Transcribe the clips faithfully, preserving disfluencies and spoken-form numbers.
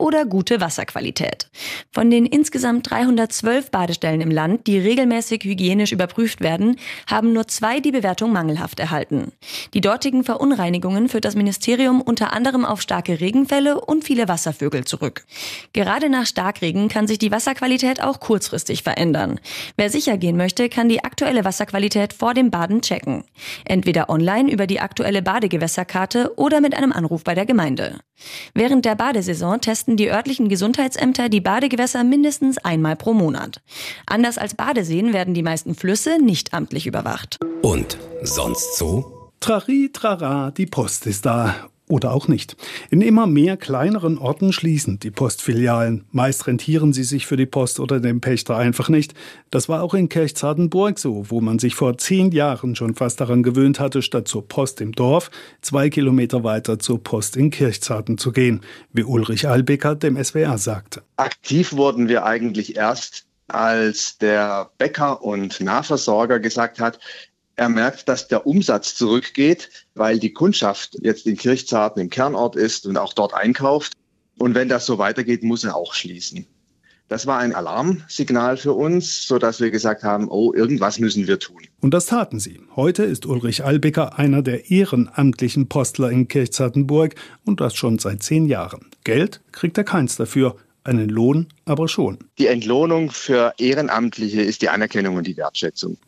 oder gute Wasserqualität. Von den insgesamt dreihundertzwölf Badestellen im Land, die regelmäßig hygienisch überprüft werden, haben nur zwei die Bewertung mangelhaft erhalten. Die dortigen Verunreinigungen führt das Ministerium unter anderem auf starke Regenfälle und viele Wasservögel zurück. Gerade nach Starkregen kann sich die Wasserqualität auch kurzfristig verändern. Wer sicher gehen möchte, kann die aktuelle Wasserqualität vor dem Baden checken. Entweder online über die aktuelle Badegewässerkarte oder mit einem Anruf bei der Gemeinde. Während der Badesaison testen die örtlichen Gesundheitsämter die Badegewässer mindestens einmal pro Monat. Anders als Badeseen werden die meisten Flüsse nicht amtlich überwacht. Und sonst so? Trari, trara, die Post ist da. Oder auch nicht. In immer mehr kleineren Orten schließen die Postfilialen. Meist rentieren sie sich für die Post oder den Pächter einfach nicht. Das war auch in Kirchzartenburg so, wo man sich vor zehn Jahren schon fast daran gewöhnt hatte, statt zur Post im Dorf zwei Kilometer weiter zur Post in Kirchzarten zu gehen, wie Ulrich Albecker dem S W R sagte. Aktiv wurden wir eigentlich erst, als der Bäcker und Nahversorger gesagt hat, er merkt, dass der Umsatz zurückgeht, weil die Kundschaft jetzt in Kirchzarten im Kernort ist und auch dort einkauft. Und wenn das so weitergeht, muss er auch schließen. Das war ein Alarmsignal für uns, sodass wir gesagt haben, oh, irgendwas müssen wir tun. Und das taten sie. Heute ist Ulrich Albecker einer der ehrenamtlichen Postler in Kirchzartenburg und das schon seit zehn Jahren. Geld kriegt er keins dafür, einen Lohn aber schon. Die Entlohnung für Ehrenamtliche ist die Anerkennung und die Wertschätzung.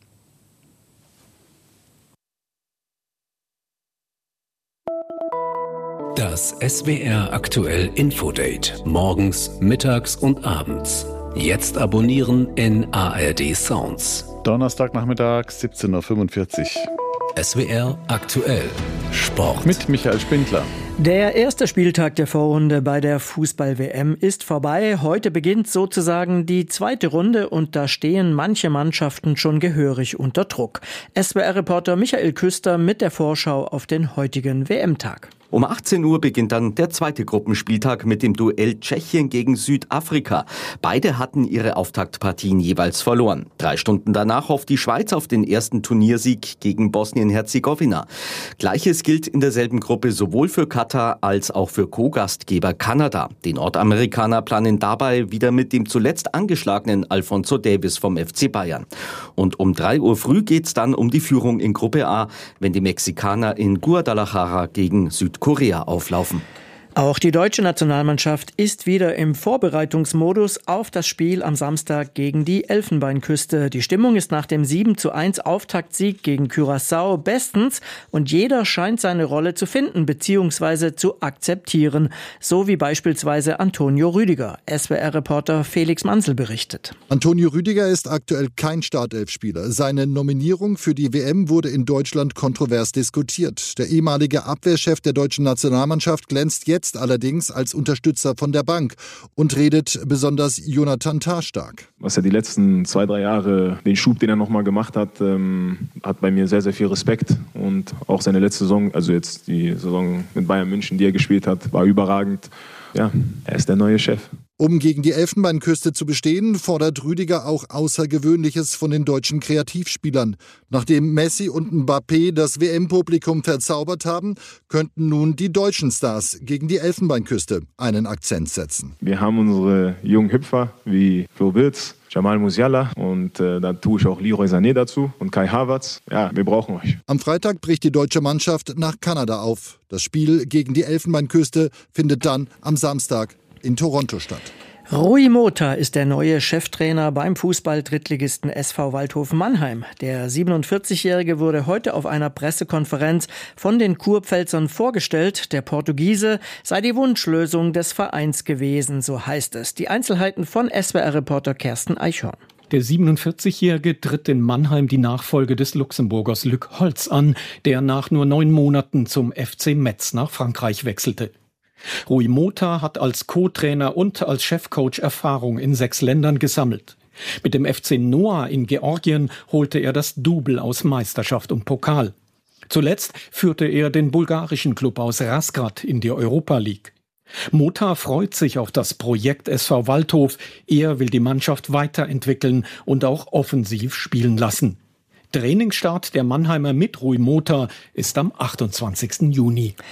Das S W R aktuell Infodate. Morgens, mittags und abends. Jetzt abonnieren in A R D Sounds. Donnerstagnachmittag, siebzehn Uhr fünfundvierzig. S W R aktuell Sport. Mit Michael Spindler. Der erste Spieltag der Vorrunde bei der Fußball-W M ist vorbei. Heute beginnt sozusagen die zweite Runde und da stehen manche Mannschaften schon gehörig unter Druck. S W R-Reporter Michael Küster mit der Vorschau auf den heutigen W M-Tag. Um achtzehn Uhr beginnt dann der zweite Gruppenspieltag mit dem Duell Tschechien gegen Südafrika. Beide hatten ihre Auftaktpartien jeweils verloren. Drei Stunden danach hofft die Schweiz auf den ersten Turniersieg gegen Bosnien-Herzegowina. Gleiches gilt in derselben Gruppe sowohl für Katar als auch für Co-Gastgeber Kanada. Die Nordamerikaner planen dabei wieder mit dem zuletzt angeschlagenen Alphonso Davies vom F C Bayern. Und um drei Uhr früh geht's dann um die Führung in Gruppe A, wenn die Mexikaner in Guadalajara gegen Südkorea Korea auflaufen. Auch die deutsche Nationalmannschaft ist wieder im Vorbereitungsmodus auf das Spiel am Samstag gegen die Elfenbeinküste. Die Stimmung ist nach dem sieben zu eins Auftaktsieg gegen Curaçao bestens und jeder scheint seine Rolle zu finden bzw. zu akzeptieren. So wie beispielsweise Antonio Rüdiger. S W R-Reporter Felix Mansel berichtet. Antonio Rüdiger ist aktuell kein Startelfspieler. Seine Nominierung für die W M wurde in Deutschland kontrovers diskutiert. Der ehemalige Abwehrchef der deutschen Nationalmannschaft glänzt jetzt allerdings als Unterstützer von der Bank und redet besonders Jonathan Tah stark. Was er die letzten zwei, drei Jahre, den Schub, den er nochmal gemacht hat, ähm, hat bei mir sehr, sehr viel Respekt. Und auch seine letzte Saison, also jetzt die Saison mit Bayern München, die er gespielt hat, war überragend. Ja, er ist der neue Chef. Um gegen die Elfenbeinküste zu bestehen, fordert Rüdiger auch Außergewöhnliches von den deutschen Kreativspielern. Nachdem Messi und Mbappé das W M-Publikum verzaubert haben, könnten nun die deutschen Stars gegen die Elfenbeinküste einen Akzent setzen. Wir haben unsere jungen Hüpfer wie Flo Wirtz, Jamal Musiala und äh, dann tue ich auch Leroy Sané dazu und Kai Havertz. Ja, wir brauchen euch. Am Freitag bricht die deutsche Mannschaft nach Kanada auf. Das Spiel gegen die Elfenbeinküste findet dann am Samstag in Toronto statt. Rui Mota ist der neue Cheftrainer beim Fußball-Drittligisten S V Waldhof Mannheim. Der siebenundvierzigjährige wurde heute auf einer Pressekonferenz von den Kurpfälzern vorgestellt. Der Portugiese sei die Wunschlösung des Vereins gewesen, so heißt es. Die Einzelheiten von S W R-Reporter Kersten Eichhorn. Der siebenundvierzigjährige tritt in Mannheim die Nachfolge des Luxemburgers Luc Holtz an, der nach nur neun Monaten zum F C Metz nach Frankreich wechselte. Rui Mota hat als Co-Trainer und als Chefcoach Erfahrung in sechs Ländern gesammelt. Mit dem F C Noah in Georgien holte er das Double aus Meisterschaft und Pokal. Zuletzt führte er den bulgarischen Klub aus Razgrad in die Europa League. Mota freut sich auf das Projekt S V Waldhof. Er will die Mannschaft weiterentwickeln und auch offensiv spielen lassen. Trainingsstart der Mannheimer mit Rui Mota ist am achtundzwanzigsten Juni.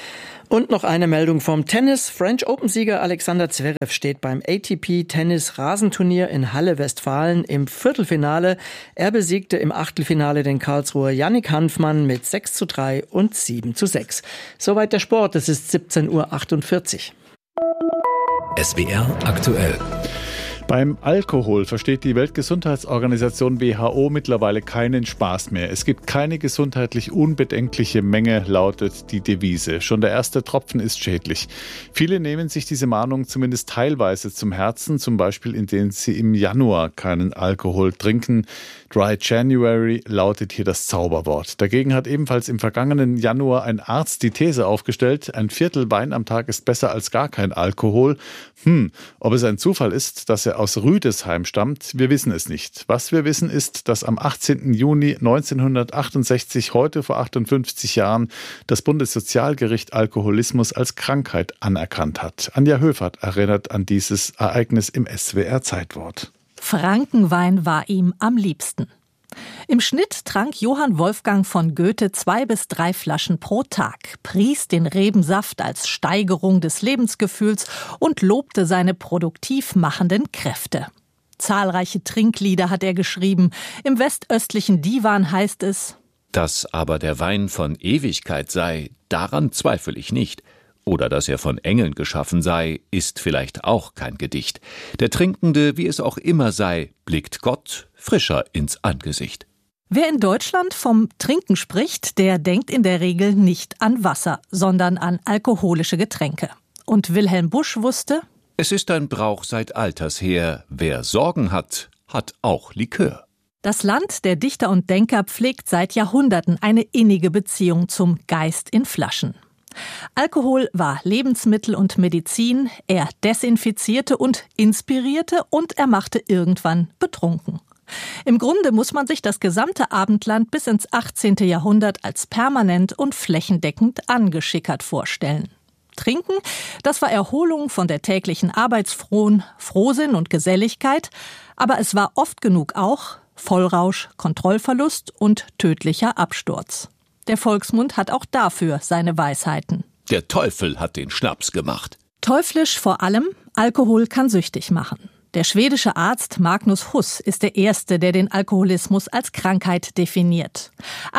Und noch eine Meldung vom Tennis. French Open-Sieger Alexander Zverev steht beim A T P-Tennis-Rasenturnier in Halle, Westfalen im Viertelfinale. Er besiegte im Achtelfinale den Karlsruher Yannick Hanfmann mit sechs zu drei und sieben zu sechs. Soweit der Sport. Es ist siebzehn Uhr achtundvierzig. S W R aktuell. Beim Alkohol versteht die Weltgesundheitsorganisation W H O mittlerweile keinen Spaß mehr. Es gibt keine gesundheitlich unbedenkliche Menge, lautet die Devise. Schon der erste Tropfen ist schädlich. Viele nehmen sich diese Mahnung zumindest teilweise zum Herzen, zum Beispiel indem sie im Januar keinen Alkohol trinken. Dry January lautet hier das Zauberwort. Dagegen hat ebenfalls im vergangenen Januar ein Arzt die These aufgestellt, ein Viertel Wein am Tag ist besser als gar kein Alkohol. Hm, ob es ein Zufall ist, dass er aus Rüdesheim stammt, wir wissen es nicht. Was wir wissen ist, dass am achtzehnten Juni neunzehnhundertachtundsechzig, heute vor achtundfünfzig Jahren, das Bundessozialgericht Alkoholismus als Krankheit anerkannt hat. Anja Höfert erinnert an dieses Ereignis im S W R Zeitwort. Frankenwein war ihm am liebsten. Im Schnitt trank Johann Wolfgang von Goethe zwei bis drei Flaschen pro Tag, pries den Rebensaft als Steigerung des Lebensgefühls und lobte seine produktiv machenden Kräfte. Zahlreiche Trinklieder hat er geschrieben. Im westöstlichen Divan heißt es: Dass aber der Wein von Ewigkeit sei, daran zweifle ich nicht. Oder dass er von Engeln geschaffen sei, ist vielleicht auch kein Gedicht. Der Trinkende, wie es auch immer sei, blickt Gott frischer ins Angesicht. Wer in Deutschland vom Trinken spricht, der denkt in der Regel nicht an Wasser, sondern an alkoholische Getränke. Und Wilhelm Busch wusste: Es ist ein Brauch seit alters her. Wer Sorgen hat, hat auch Likör. Das Land der Dichter und Denker pflegt seit Jahrhunderten eine innige Beziehung zum Geist in Flaschen. Alkohol war Lebensmittel und Medizin, er desinfizierte und inspirierte und er machte irgendwann betrunken. Im Grunde muss man sich das gesamte Abendland bis ins achtzehnte Jahrhundert als permanent und flächendeckend angeschickert vorstellen. Trinken, das war Erholung von der täglichen Arbeitsfrohen, Frohsinn und Geselligkeit, aber es war oft genug auch Vollrausch, Kontrollverlust und tödlicher Absturz. Der Volksmund hat auch dafür seine Weisheiten. Der Teufel hat den Schnaps gemacht. Teuflisch vor allem, Alkohol kann süchtig machen. Der schwedische Arzt Magnus Huss ist der Erste, der den Alkoholismus als Krankheit definiert.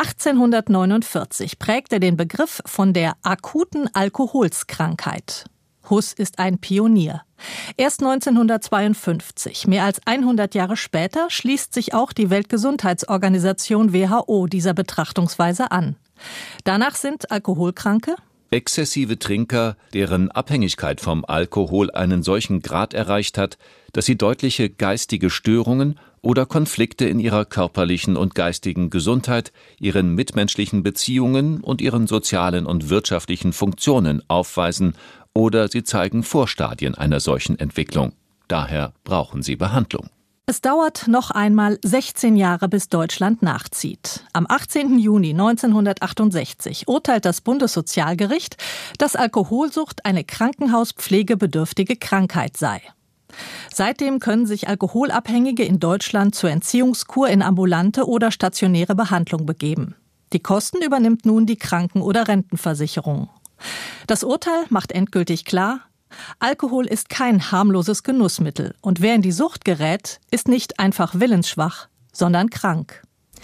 achtzehnhundertneunundvierzig prägt er den Begriff von der akuten Alkoholskrankheit. Huss ist ein Pionier. Erst neunzehnhundertzweiundfünfzig, mehr als hundert Jahre später, schließt sich auch die Weltgesundheitsorganisation W H O dieser Betrachtungsweise an. Danach sind Alkoholkranke exzessive Trinker, deren Abhängigkeit vom Alkohol einen solchen Grad erreicht hat, dass sie deutliche geistige Störungen oder Konflikte in ihrer körperlichen und geistigen Gesundheit, ihren mitmenschlichen Beziehungen und ihren sozialen und wirtschaftlichen Funktionen aufweisen, oder sie zeigen Vorstadien einer solchen Entwicklung. Daher brauchen sie Behandlung. Es dauert noch einmal sechzehn Jahre, bis Deutschland nachzieht. Am achtzehnten Juni neunzehnhundertachtundsechzig urteilt das Bundessozialgericht, dass Alkoholsucht eine krankenhauspflegebedürftige Krankheit sei. Seitdem können sich Alkoholabhängige in Deutschland zur Entziehungskur in ambulante oder stationäre Behandlung begeben. Die Kosten übernimmt nun die Kranken- oder Rentenversicherung. Das Urteil macht endgültig klar: Alkohol ist kein harmloses Genussmittel und wer in die Sucht gerät, ist nicht einfach willensschwach, sondern krank.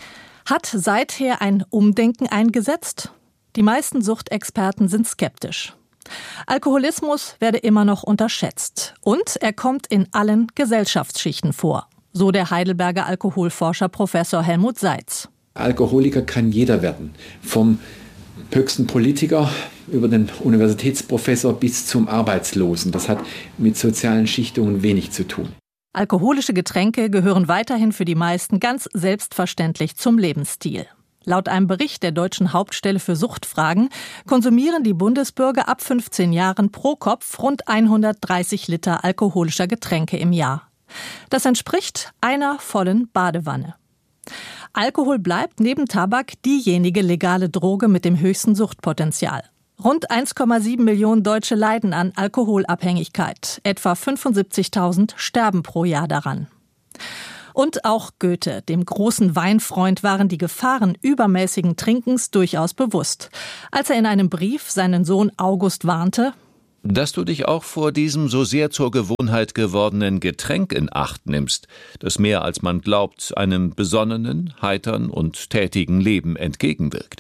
Hat seither ein Umdenken eingesetzt? Die meisten Suchtexperten sind skeptisch. Alkoholismus werde immer noch unterschätzt und er kommt in allen Gesellschaftsschichten vor, so der Heidelberger Alkoholforscher Professor Helmut Seitz. Alkoholiker kann jeder werden, vom höchsten Politiker über den Universitätsprofessor bis zum Arbeitslosen. Das hat mit sozialen Schichtungen wenig zu tun. Alkoholische Getränke gehören weiterhin für die meisten ganz selbstverständlich zum Lebensstil. Laut einem Bericht der Deutschen Hauptstelle für Suchtfragen konsumieren die Bundesbürger ab fünfzehn Jahren pro Kopf rund hundertdreißig Liter alkoholischer Getränke im Jahr. Das entspricht einer vollen Badewanne. Alkohol bleibt neben Tabak diejenige legale Droge mit dem höchsten Suchtpotenzial. Rund eins Komma sieben Millionen Deutsche leiden an Alkoholabhängigkeit. Etwa fünfundsiebzigtausend sterben pro Jahr daran. Und auch Goethe, dem großen Weinfreund, waren die Gefahren übermäßigen Trinkens durchaus bewusst. Als er in einem Brief seinen Sohn August warnte: Dass du dich auch vor diesem so sehr zur Gewohnheit gewordenen Getränk in Acht nimmst, das mehr als man glaubt einem besonnenen, heitern und tätigen Leben entgegenwirkt.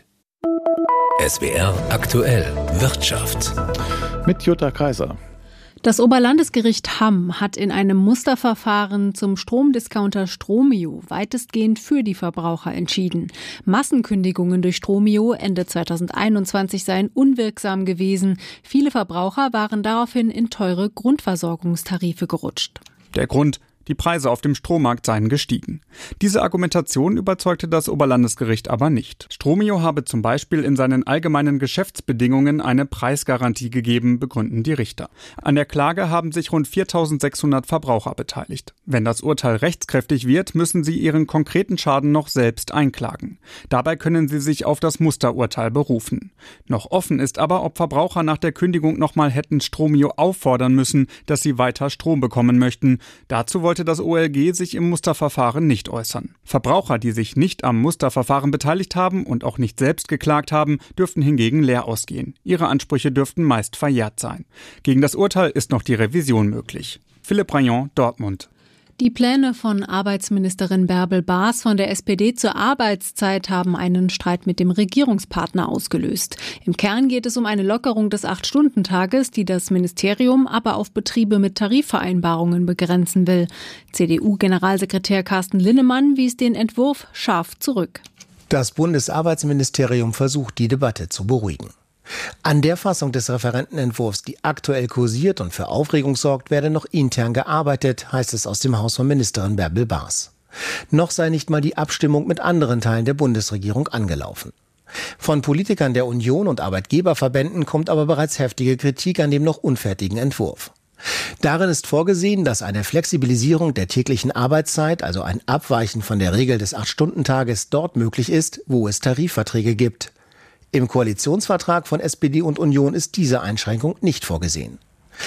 S W R aktuell Wirtschaft. Mit Jutta Kaiser. Das Oberlandesgericht Hamm hat in einem Musterverfahren zum Stromdiscounter Stromio weitestgehend für die Verbraucher entschieden. Massenkündigungen durch Stromio Ende zweitausendeinundzwanzig seien unwirksam gewesen. Viele Verbraucher waren daraufhin in teure Grundversorgungstarife gerutscht. Der Grund: die Preise auf dem Strommarkt seien gestiegen. Diese Argumentation überzeugte das Oberlandesgericht aber nicht. Stromio habe zum Beispiel in seinen allgemeinen Geschäftsbedingungen eine Preisgarantie gegeben, begründen die Richter. An der Klage haben sich rund viertausendsechshundert Verbraucher beteiligt. Wenn das Urteil rechtskräftig wird, müssen sie ihren konkreten Schaden noch selbst einklagen. Dabei können sie sich auf das Musterurteil berufen. Noch offen ist aber, ob Verbraucher nach der Kündigung nochmal hätten Stromio auffordern müssen, dass sie weiter Strom bekommen möchten. Dazu wollte das O L G sich im Musterverfahren nicht äußern. Verbraucher, die sich nicht am Musterverfahren beteiligt haben und auch nicht selbst geklagt haben, dürften hingegen leer ausgehen. Ihre Ansprüche dürften meist verjährt sein. Gegen das Urteil ist noch die Revision möglich. Philipp Rayon, Dortmund. Die Pläne von Arbeitsministerin Bärbel Baas von der S P D zur Arbeitszeit haben einen Streit mit dem Regierungspartner ausgelöst. Im Kern geht es um eine Lockerung des acht-Stunden-Tages, die das Ministerium aber auf Betriebe mit Tarifvereinbarungen begrenzen will. C D U-Generalsekretär Carsten Linnemann wies den Entwurf scharf zurück. Das Bundesarbeitsministerium versucht, die Debatte zu beruhigen. An der Fassung des Referentenentwurfs, die aktuell kursiert und für Aufregung sorgt, werde noch intern gearbeitet, heißt es aus dem Haus von Ministerin Bärbel Baas. Noch sei nicht mal die Abstimmung mit anderen Teilen der Bundesregierung angelaufen. Von Politikern der Union und Arbeitgeberverbänden kommt aber bereits heftige Kritik an dem noch unfertigen Entwurf. Darin ist vorgesehen, dass eine Flexibilisierung der täglichen Arbeitszeit, also ein Abweichen von der Regel des acht-Stunden-Tages, dort möglich ist, wo es Tarifverträge gibt. Im Koalitionsvertrag von S P D und Union ist diese Einschränkung nicht vorgesehen.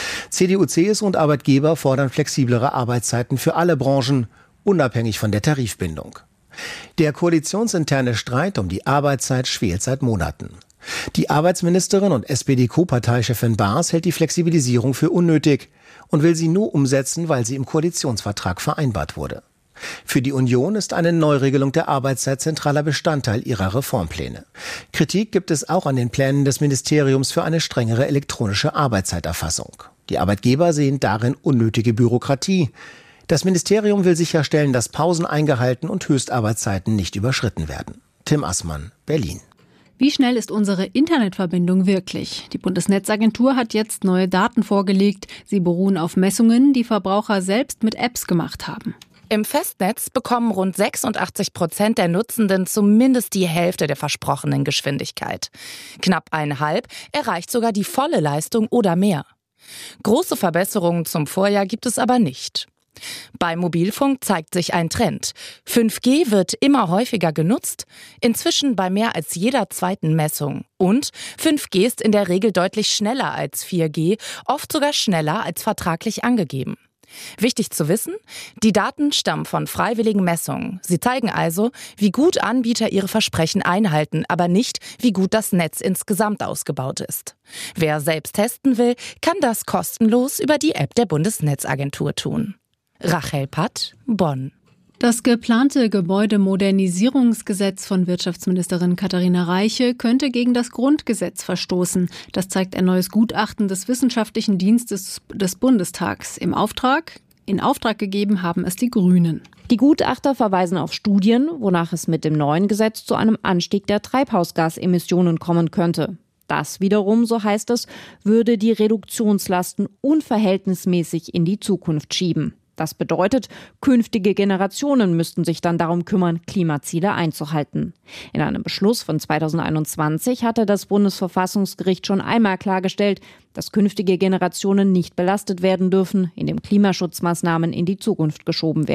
C D U, C S U und Arbeitgeber fordern flexiblere Arbeitszeiten für alle Branchen, unabhängig von der Tarifbindung. Der koalitionsinterne Streit um die Arbeitszeit schwelt seit Monaten. Die Arbeitsministerin und S P D-Co-Parteichefin Baas hält die Flexibilisierung für unnötig und will sie nur umsetzen, weil sie im Koalitionsvertrag vereinbart wurde. Für die Union ist eine Neuregelung der Arbeitszeit zentraler Bestandteil ihrer Reformpläne. Kritik gibt es auch an den Plänen des Ministeriums für eine strengere elektronische Arbeitszeiterfassung. Die Arbeitgeber sehen darin unnötige Bürokratie. Das Ministerium will sicherstellen, dass Pausen eingehalten und Höchstarbeitszeiten nicht überschritten werden. Tim Assmann, Berlin. Wie schnell ist unsere Internetverbindung wirklich? Die Bundesnetzagentur hat jetzt neue Daten vorgelegt. Sie beruhen auf Messungen, die Verbraucher selbst mit Apps gemacht haben. Im Festnetz bekommen rund sechsundachtzig Prozent der Nutzenden zumindest die Hälfte der versprochenen Geschwindigkeit. Knapp ein Halb erreicht sogar die volle Leistung oder mehr. Große Verbesserungen zum Vorjahr gibt es aber nicht. Beim Mobilfunk zeigt sich ein Trend. fünf G wird immer häufiger genutzt, inzwischen bei mehr als jeder zweiten Messung. Und fünf G ist in der Regel deutlich schneller als vier G, oft sogar schneller als vertraglich angegeben. Wichtig zu wissen, die Daten stammen von freiwilligen Messungen. Sie zeigen also, wie gut Anbieter ihre Versprechen einhalten, aber nicht, wie gut das Netz insgesamt ausgebaut ist. Wer selbst testen will, kann das kostenlos über die App der Bundesnetzagentur tun. Rachel Patt, Bonn. Das geplante Gebäudemodernisierungsgesetz von Wirtschaftsministerin Katharina Reiche könnte gegen das Grundgesetz verstoßen. Das zeigt ein neues Gutachten des Wissenschaftlichen Dienstes des Bundestags. Im Auftrag, in Auftrag gegeben haben es die Grünen. Die Gutachter verweisen auf Studien, wonach es mit dem neuen Gesetz zu einem Anstieg der Treibhausgasemissionen kommen könnte. Das wiederum, so heißt es, würde die Reduktionslasten unverhältnismäßig in die Zukunft schieben. Das bedeutet, künftige Generationen müssten sich dann darum kümmern, Klimaziele einzuhalten. In einem Beschluss von zweitausendeinundzwanzig hatte das Bundesverfassungsgericht schon einmal klargestellt, dass künftige Generationen nicht belastet werden dürfen, indem Klimaschutzmaßnahmen in die Zukunft geschoben werden.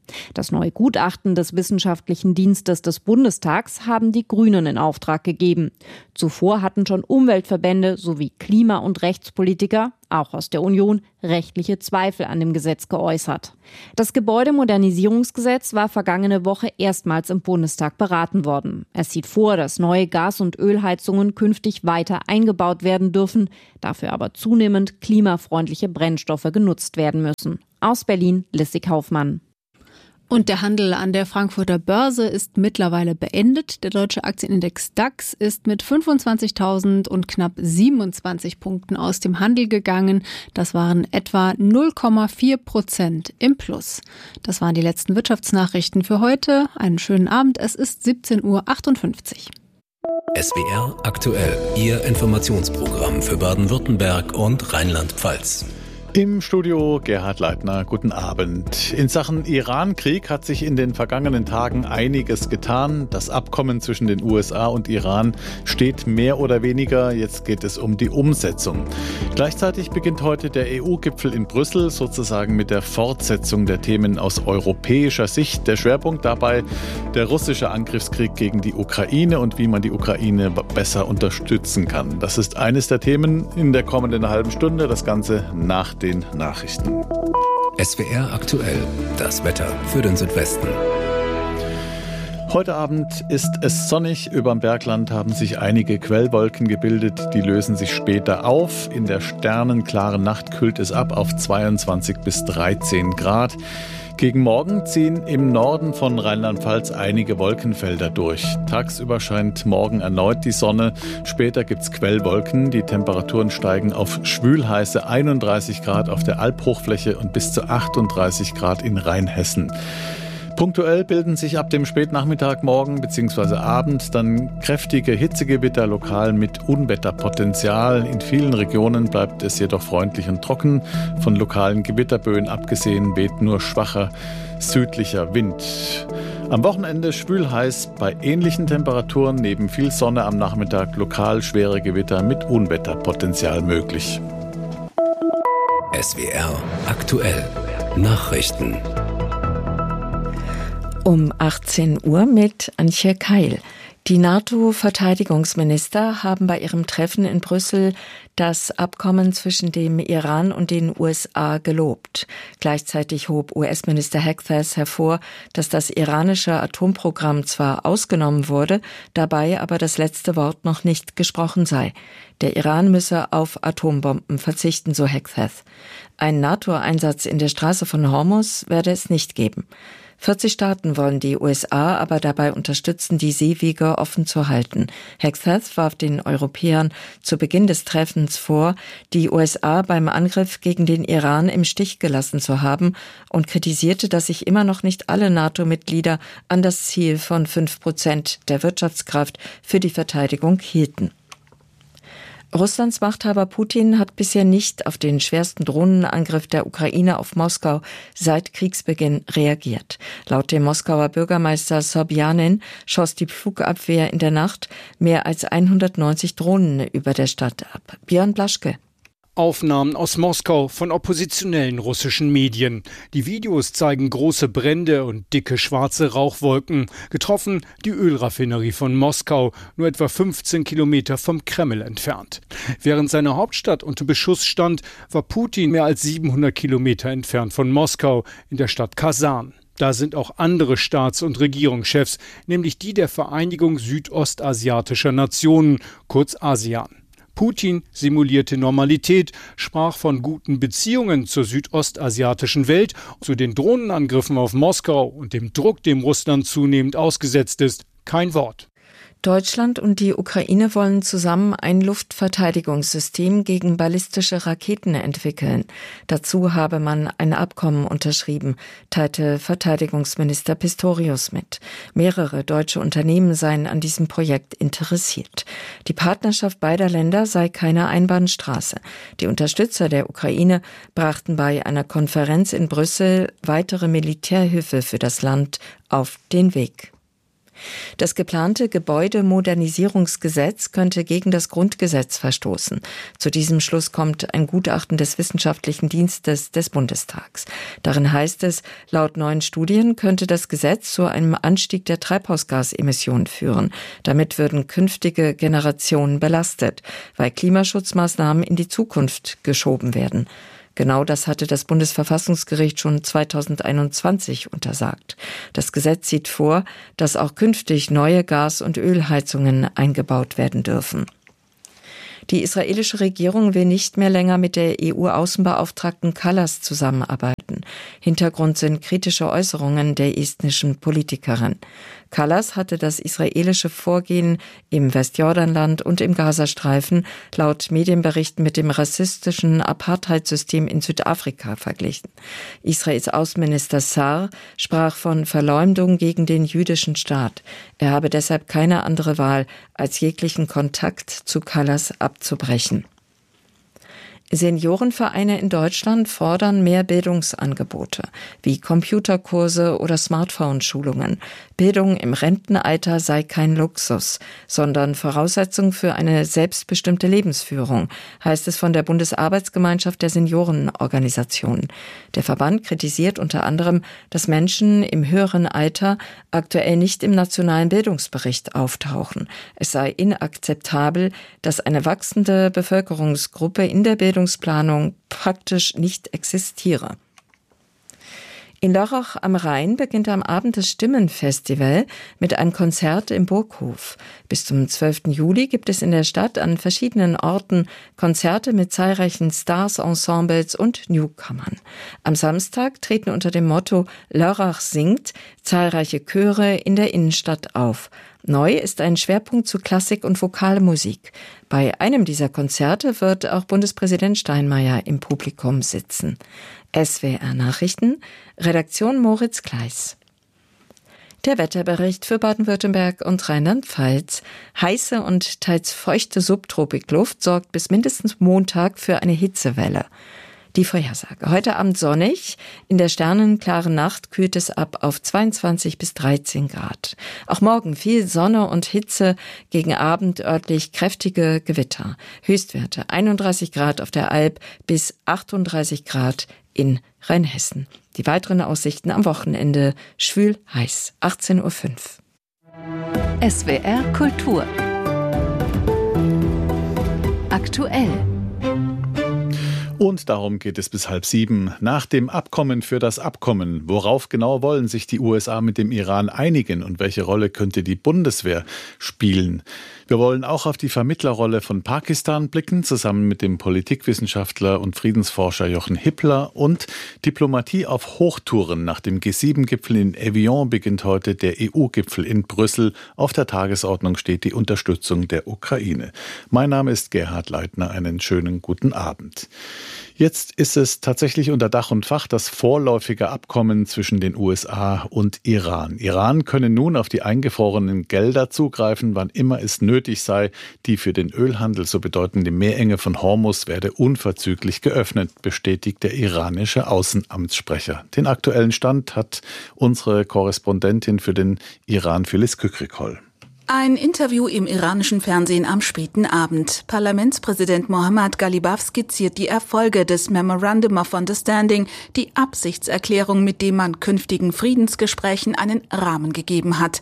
Das neue Gutachten des Wissenschaftlichen Dienstes des Bundestags haben die Grünen in Auftrag gegeben. Zuvor hatten schon Umweltverbände sowie Klima- und Rechtspolitiker, auch aus der Union, rechtliche Zweifel an dem Gesetz geäußert. Das Gebäudemodernisierungsgesetz war vergangene Woche erstmals im Bundestag beraten worden. Es sieht vor, dass neue Gas- und Ölheizungen künftig weiter eingebaut werden dürfen, dafür aber zunehmend klimafreundliche Brennstoffe genutzt werden müssen. Aus Berlin, Lissy Kaufmann. Und der Handel an der Frankfurter Börse ist mittlerweile beendet. Der deutsche Aktienindex DAX ist mit fünfundzwanzigtausend und knapp siebenundzwanzig Punkten aus dem Handel gegangen. Das waren etwa null Komma vier Prozent im Plus. Das waren die letzten Wirtschaftsnachrichten für heute. Einen schönen Abend. Es ist siebzehn Uhr achtundfünfzig. S W R aktuell, Ihr Informationsprogramm für Baden-Württemberg und Rheinland-Pfalz. Im Studio Gerhard Leitner, guten Abend. In Sachen Iran-Krieg hat sich in den vergangenen Tagen einiges getan. Das Abkommen zwischen den U S A und Iran steht mehr oder weniger. Jetzt geht es um die Umsetzung. Gleichzeitig beginnt heute der E U-Gipfel in Brüssel, sozusagen mit der Fortsetzung der Themen aus europäischer Sicht. Der Schwerpunkt dabei der russische Angriffskrieg gegen die Ukraine und wie man die Ukraine besser unterstützen kann. Das ist eines der Themen in der kommenden halben Stunde. Das Ganze nach dem den Nachrichten. S W R aktuell, das Wetter für den Südwesten. Heute Abend ist es sonnig. Überm Bergland haben sich einige Quellwolken gebildet. Die lösen sich später auf. In der sternenklaren Nacht kühlt es ab auf zweiundzwanzig bis dreizehn Grad. Gegen Morgen ziehen im Norden von Rheinland-Pfalz einige Wolkenfelder durch. Tagsüber scheint morgen erneut die Sonne. Später gibt's Quellwolken. Die Temperaturen steigen auf schwülheiße einunddreißig Grad auf der Albhochfläche und bis zu achtunddreißig Grad in Rheinhessen. Punktuell bilden sich ab dem Spätnachmittag morgen bzw. Abend dann kräftige Hitzegewitter, lokal mit Unwetterpotenzial. In vielen Regionen bleibt es jedoch freundlich und trocken. Von lokalen Gewitterböen abgesehen weht nur schwacher südlicher Wind. Am Wochenende schwülheiß bei ähnlichen Temperaturen, neben viel Sonne am Nachmittag lokal schwere Gewitter mit Unwetterpotenzial möglich. S W R aktuell Nachrichten. Um achtzehn Uhr mit Antje Keil. Die NATO-Verteidigungsminister haben bei ihrem Treffen in Brüssel das Abkommen zwischen dem Iran und den U S A gelobt. Gleichzeitig hob U S-Minister Hegseth hervor, dass das iranische Atomprogramm zwar ausgenommen wurde, dabei aber das letzte Wort noch nicht gesprochen sei. Der Iran müsse auf Atombomben verzichten, so Hegseth. Ein NATO-Einsatz in der Straße von Hormuz werde es nicht geben. vierzig Staaten wollen die U S A aber dabei unterstützen, die Seewege offen zu halten. Hegseth warf den Europäern zu Beginn des Treffens vor, die U S A beim Angriff gegen den Iran im Stich gelassen zu haben und kritisierte, dass sich immer noch nicht alle NATO-Mitglieder an das Ziel von fünf Prozent der Wirtschaftskraft für die Verteidigung hielten. Russlands Machthaber Putin hat bisher nicht auf den schwersten Drohnenangriff der Ukraine auf Moskau seit Kriegsbeginn reagiert. Laut dem Moskauer Bürgermeister Sobjanin schoss die Flugabwehr in der Nacht mehr als hundertneunzig Drohnen über der Stadt ab. Björn Blaschke. Aufnahmen aus Moskau von oppositionellen russischen Medien. Die Videos zeigen große Brände und dicke schwarze Rauchwolken. Getroffen die Ölraffinerie von Moskau, nur etwa fünfzehn Kilometer vom Kreml entfernt. Während seine Hauptstadt unter Beschuss stand, war Putin mehr als siebenhundert Kilometer entfernt von Moskau in der Stadt Kasan. Da sind auch andere Staats- und Regierungschefs, nämlich die der Vereinigung südostasiatischer Nationen, kurz ASEAN. Putin simulierte Normalität, sprach von guten Beziehungen zur südostasiatischen Welt, zu den Drohnenangriffen auf Moskau und dem Druck, dem Russland zunehmend ausgesetzt ist, kein Wort. Deutschland und die Ukraine wollen zusammen ein Luftverteidigungssystem gegen ballistische Raketen entwickeln. Dazu habe man ein Abkommen unterschrieben, teilte Verteidigungsminister Pistorius mit. Mehrere deutsche Unternehmen seien an diesem Projekt interessiert. Die Partnerschaft beider Länder sei keine Einbahnstraße. Die Unterstützer der Ukraine brachten bei einer Konferenz in Brüssel weitere Militärhilfe für das Land auf den Weg. Das geplante Gebäudemodernisierungsgesetz könnte gegen das Grundgesetz verstoßen. Zu diesem Schluss kommt ein Gutachten des Wissenschaftlichen Dienstes des Bundestags. Darin heißt es, laut neuen Studien könnte das Gesetz zu einem Anstieg der Treibhausgasemissionen führen. Damit würden künftige Generationen belastet, weil Klimaschutzmaßnahmen in die Zukunft geschoben werden. Genau das hatte das Bundesverfassungsgericht schon zweitausendeinundzwanzig untersagt. Das Gesetz sieht vor, dass auch künftig neue Gas- und Ölheizungen eingebaut werden dürfen. Die israelische Regierung will nicht mehr länger mit der E U-Außenbeauftragten Kallas zusammenarbeiten. Hintergrund sind kritische Äußerungen der estnischen Politikerin. Kallas hatte das israelische Vorgehen im Westjordanland und im Gazastreifen laut Medienberichten mit dem rassistischen Apartheidsystem in Südafrika verglichen. Israels Außenminister Sar sprach von Verleumdung gegen den jüdischen Staat. Er habe deshalb keine andere Wahl, als jeglichen Kontakt zu Kallas abzubrechen. Seniorenvereine in Deutschland fordern mehr Bildungsangebote, wie Computerkurse oder Smartphone-Schulungen. Bildung im Rentenalter sei kein Luxus, sondern Voraussetzung für eine selbstbestimmte Lebensführung, heißt es von der Bundesarbeitsgemeinschaft der Seniorenorganisationen. Der Verband kritisiert unter anderem, dass Menschen im höheren Alter aktuell nicht im nationalen Bildungsbericht auftauchen. Es sei inakzeptabel, dass eine wachsende Bevölkerungsgruppe in der Bildungsplanung praktisch nicht existiere. In Lörrach am Rhein beginnt am Abend das Stimmenfestival mit einem Konzert im Burghof. Bis zum zwölften Juli gibt es in der Stadt an verschiedenen Orten Konzerte mit zahlreichen Stars, Ensembles und Newcomern. Am Samstag treten unter dem Motto Lörrach singt zahlreiche Chöre in der Innenstadt auf. Neu ist ein Schwerpunkt zu Klassik und Vokalmusik. Bei einem dieser Konzerte wird auch Bundespräsident Steinmeier im Publikum sitzen. S W R Nachrichten, Redaktion Moritz Kleiss. Der Wetterbericht für Baden-Württemberg und Rheinland-Pfalz. Heiße und teils feuchte Subtropikluft sorgt bis mindestens Montag für eine Hitzewelle. Die Vorhersage. Heute Abend sonnig, in der sternenklaren Nacht kühlt es ab auf zweiundzwanzig bis dreizehn Grad. Auch morgen viel Sonne und Hitze, gegen Abend örtlich kräftige Gewitter. Höchstwerte einunddreißig Grad auf der Alp bis achtunddreißig Grad in Rheinhessen. Die weiteren Aussichten am Wochenende schwül heiß, achtzehn Uhr fünf. S W R Kultur. Aktuell. Und darum geht es bis halb sieben. Nach dem Abkommen für das Abkommen. Worauf genau wollen sich die U S A mit dem Iran einigen und welche Rolle könnte die Bundeswehr spielen? Wir wollen auch auf die Vermittlerrolle von Pakistan blicken, zusammen mit dem Politikwissenschaftler und Friedensforscher Jochen Hippler, und Diplomatie auf Hochtouren. Nach dem G sieben Gipfel in Evian beginnt heute der E U-Gipfel in Brüssel. Auf der Tagesordnung steht die Unterstützung der Ukraine. Mein Name ist Gerhard Leitner. Einen schönen guten Abend. Jetzt ist es tatsächlich unter Dach und Fach das vorläufige Abkommen zwischen den U S A und Iran. Iran könne nun auf die eingefrorenen Gelder zugreifen, wann immer es nötig sei. Die für den Ölhandel so bedeutende Meerenge von Hormuz werde unverzüglich geöffnet, bestätigt der iranische Außenamtssprecher. Den aktuellen Stand hat unsere Korrespondentin für den Iran, Phyllis Kükrikol. Ein Interview im iranischen Fernsehen am späten Abend. Parlamentspräsident Mohammad Ghalibaf skizziert die Erfolge des Memorandum of Understanding, die Absichtserklärung, mit dem man künftigen Friedensgesprächen einen Rahmen gegeben hat.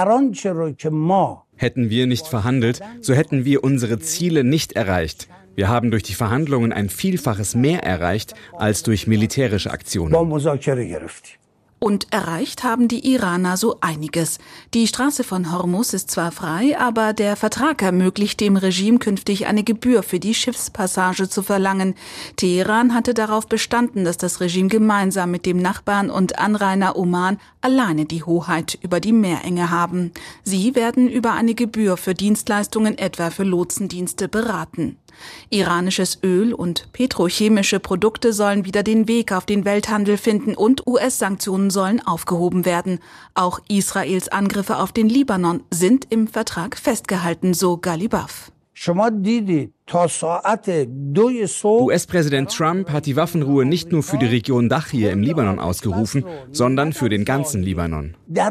Hätten wir nicht verhandelt, so hätten wir unsere Ziele nicht erreicht. Wir haben durch die Verhandlungen ein Vielfaches mehr erreicht als durch militärische Aktionen. Und erreicht haben die Iraner so einiges. Die Straße von Hormuz ist zwar frei, aber der Vertrag ermöglicht dem Regime künftig eine Gebühr für die Schiffspassage zu verlangen. Teheran hatte darauf bestanden, dass das Regime gemeinsam mit dem Nachbarn und Anrainer Oman alleine die Hoheit über die Meerenge haben. Sie werden über eine Gebühr für Dienstleistungen, etwa für Lotsendienste, beraten. Iranisches Öl und petrochemische Produkte sollen wieder den Weg auf den Welthandel finden und U S-Sanktionen sollen aufgehoben werden. Auch Israels Angriffe auf den Libanon sind im Vertrag festgehalten, so Ghalibaf. U S-Präsident Trump hat die Waffenruhe nicht nur für die Region Dachir im Libanon ausgerufen, sondern für den ganzen Libanon.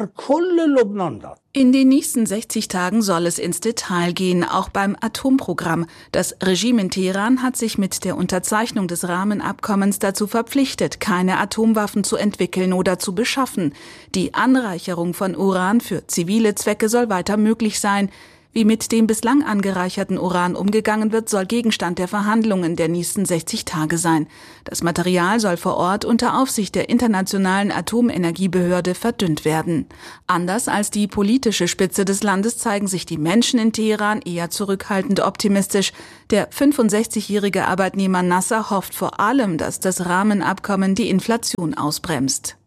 In den nächsten sechzig Tagen soll es ins Detail gehen, auch beim Atomprogramm. Das Regime in Teheran hat sich mit der Unterzeichnung des Rahmenabkommens dazu verpflichtet, keine Atomwaffen zu entwickeln oder zu beschaffen. Die Anreicherung von Uran für zivile Zwecke soll weiter möglich sein. Wie mit dem bislang angereicherten Uran umgegangen wird, soll Gegenstand der Verhandlungen der nächsten sechzig Tage sein. Das Material soll vor Ort unter Aufsicht der Internationalen Atomenergiebehörde verdünnt werden. Anders als die politische Spitze des Landes zeigen sich die Menschen in Teheran eher zurückhaltend optimistisch. Der fünfundsechzigjährige Arbeitnehmer Nasser hofft vor allem, dass das Rahmenabkommen die Inflation ausbremst.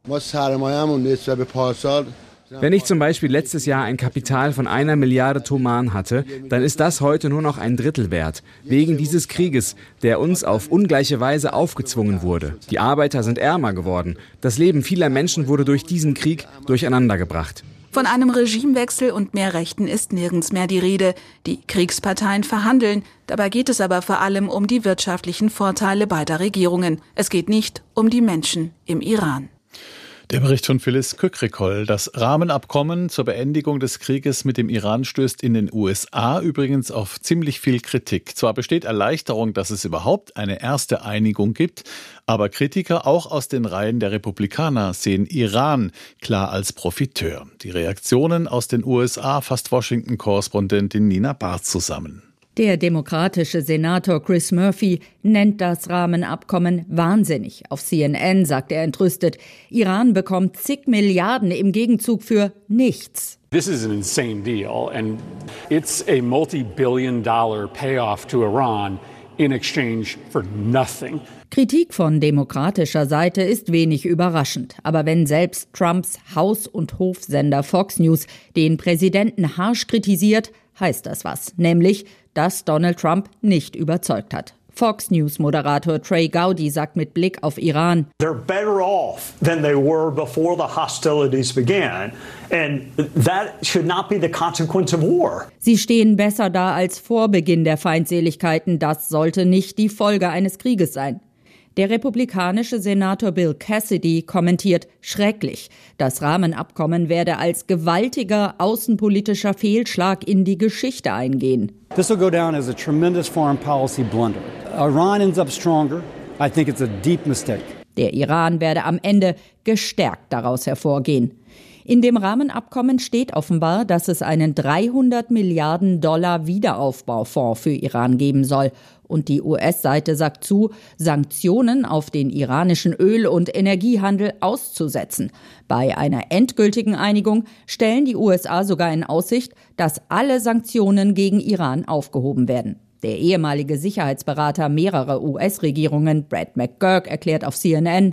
Wenn ich zum Beispiel letztes Jahr ein Kapital von einer Milliarde Toman hatte, dann ist das heute nur noch ein Drittel wert. Wegen dieses Krieges, der uns auf ungleiche Weise aufgezwungen wurde. Die Arbeiter sind ärmer geworden. Das Leben vieler Menschen wurde durch diesen Krieg durcheinandergebracht. Von einem Regimewechsel und mehr Rechten ist nirgends mehr die Rede. Die Kriegsparteien verhandeln. Dabei geht es aber vor allem um die wirtschaftlichen Vorteile beider Regierungen. Es geht nicht um die Menschen im Iran. Der Bericht von Phyllis Kükrikol. Das Rahmenabkommen zur Beendigung des Krieges mit dem Iran stößt in den U S A übrigens auf ziemlich viel Kritik. Zwar besteht Erleichterung, dass es überhaupt eine erste Einigung gibt, aber Kritiker auch aus den Reihen der Republikaner sehen Iran klar als Profiteur. Die Reaktionen aus den U S A fasst Washington-Korrespondentin Nina Barth zusammen. Der demokratische Senator Chris Murphy nennt das Rahmenabkommen wahnsinnig. Auf C N N sagt er entrüstet, Iran bekommt zig Milliarden im Gegenzug für nichts. This is an insane deal and it's a multi-billion dollar payoff to Iran in exchange for nothing. Kritik von demokratischer Seite ist wenig überraschend. Aber wenn selbst Trumps Haus- und Hofsender Fox News den Präsidenten harsch kritisiert, heißt das was. Nämlich, dass Donald Trump nicht überzeugt hat. Fox News-Moderator Trey Gowdy sagt mit Blick auf Iran: They're better off than they were before the hostilities began. And that should not be the consequence of war. Sie stehen besser da als vor Beginn der Feindseligkeiten. Das sollte nicht die Folge eines Krieges sein. Der republikanische Senator Bill Cassidy kommentiert schrecklich, das Rahmenabkommen werde als gewaltiger außenpolitischer Fehlschlag in die Geschichte eingehen. This will go down as a tremendous foreign policy blunder. Iran ends up stronger. I think it's a deep mistake. Der Iran werde am Ende gestärkt daraus hervorgehen. In dem Rahmenabkommen steht offenbar, dass es einen dreihundert Milliarden Dollar Wiederaufbaufonds für Iran geben soll. Und die U S-Seite sagt zu, Sanktionen auf den iranischen Öl- und Energiehandel auszusetzen. Bei einer endgültigen Einigung stellen die U S A sogar in Aussicht, dass alle Sanktionen gegen Iran aufgehoben werden. Der ehemalige Sicherheitsberater mehrerer U S-Regierungen, Brad McGurk, erklärt auf C N N: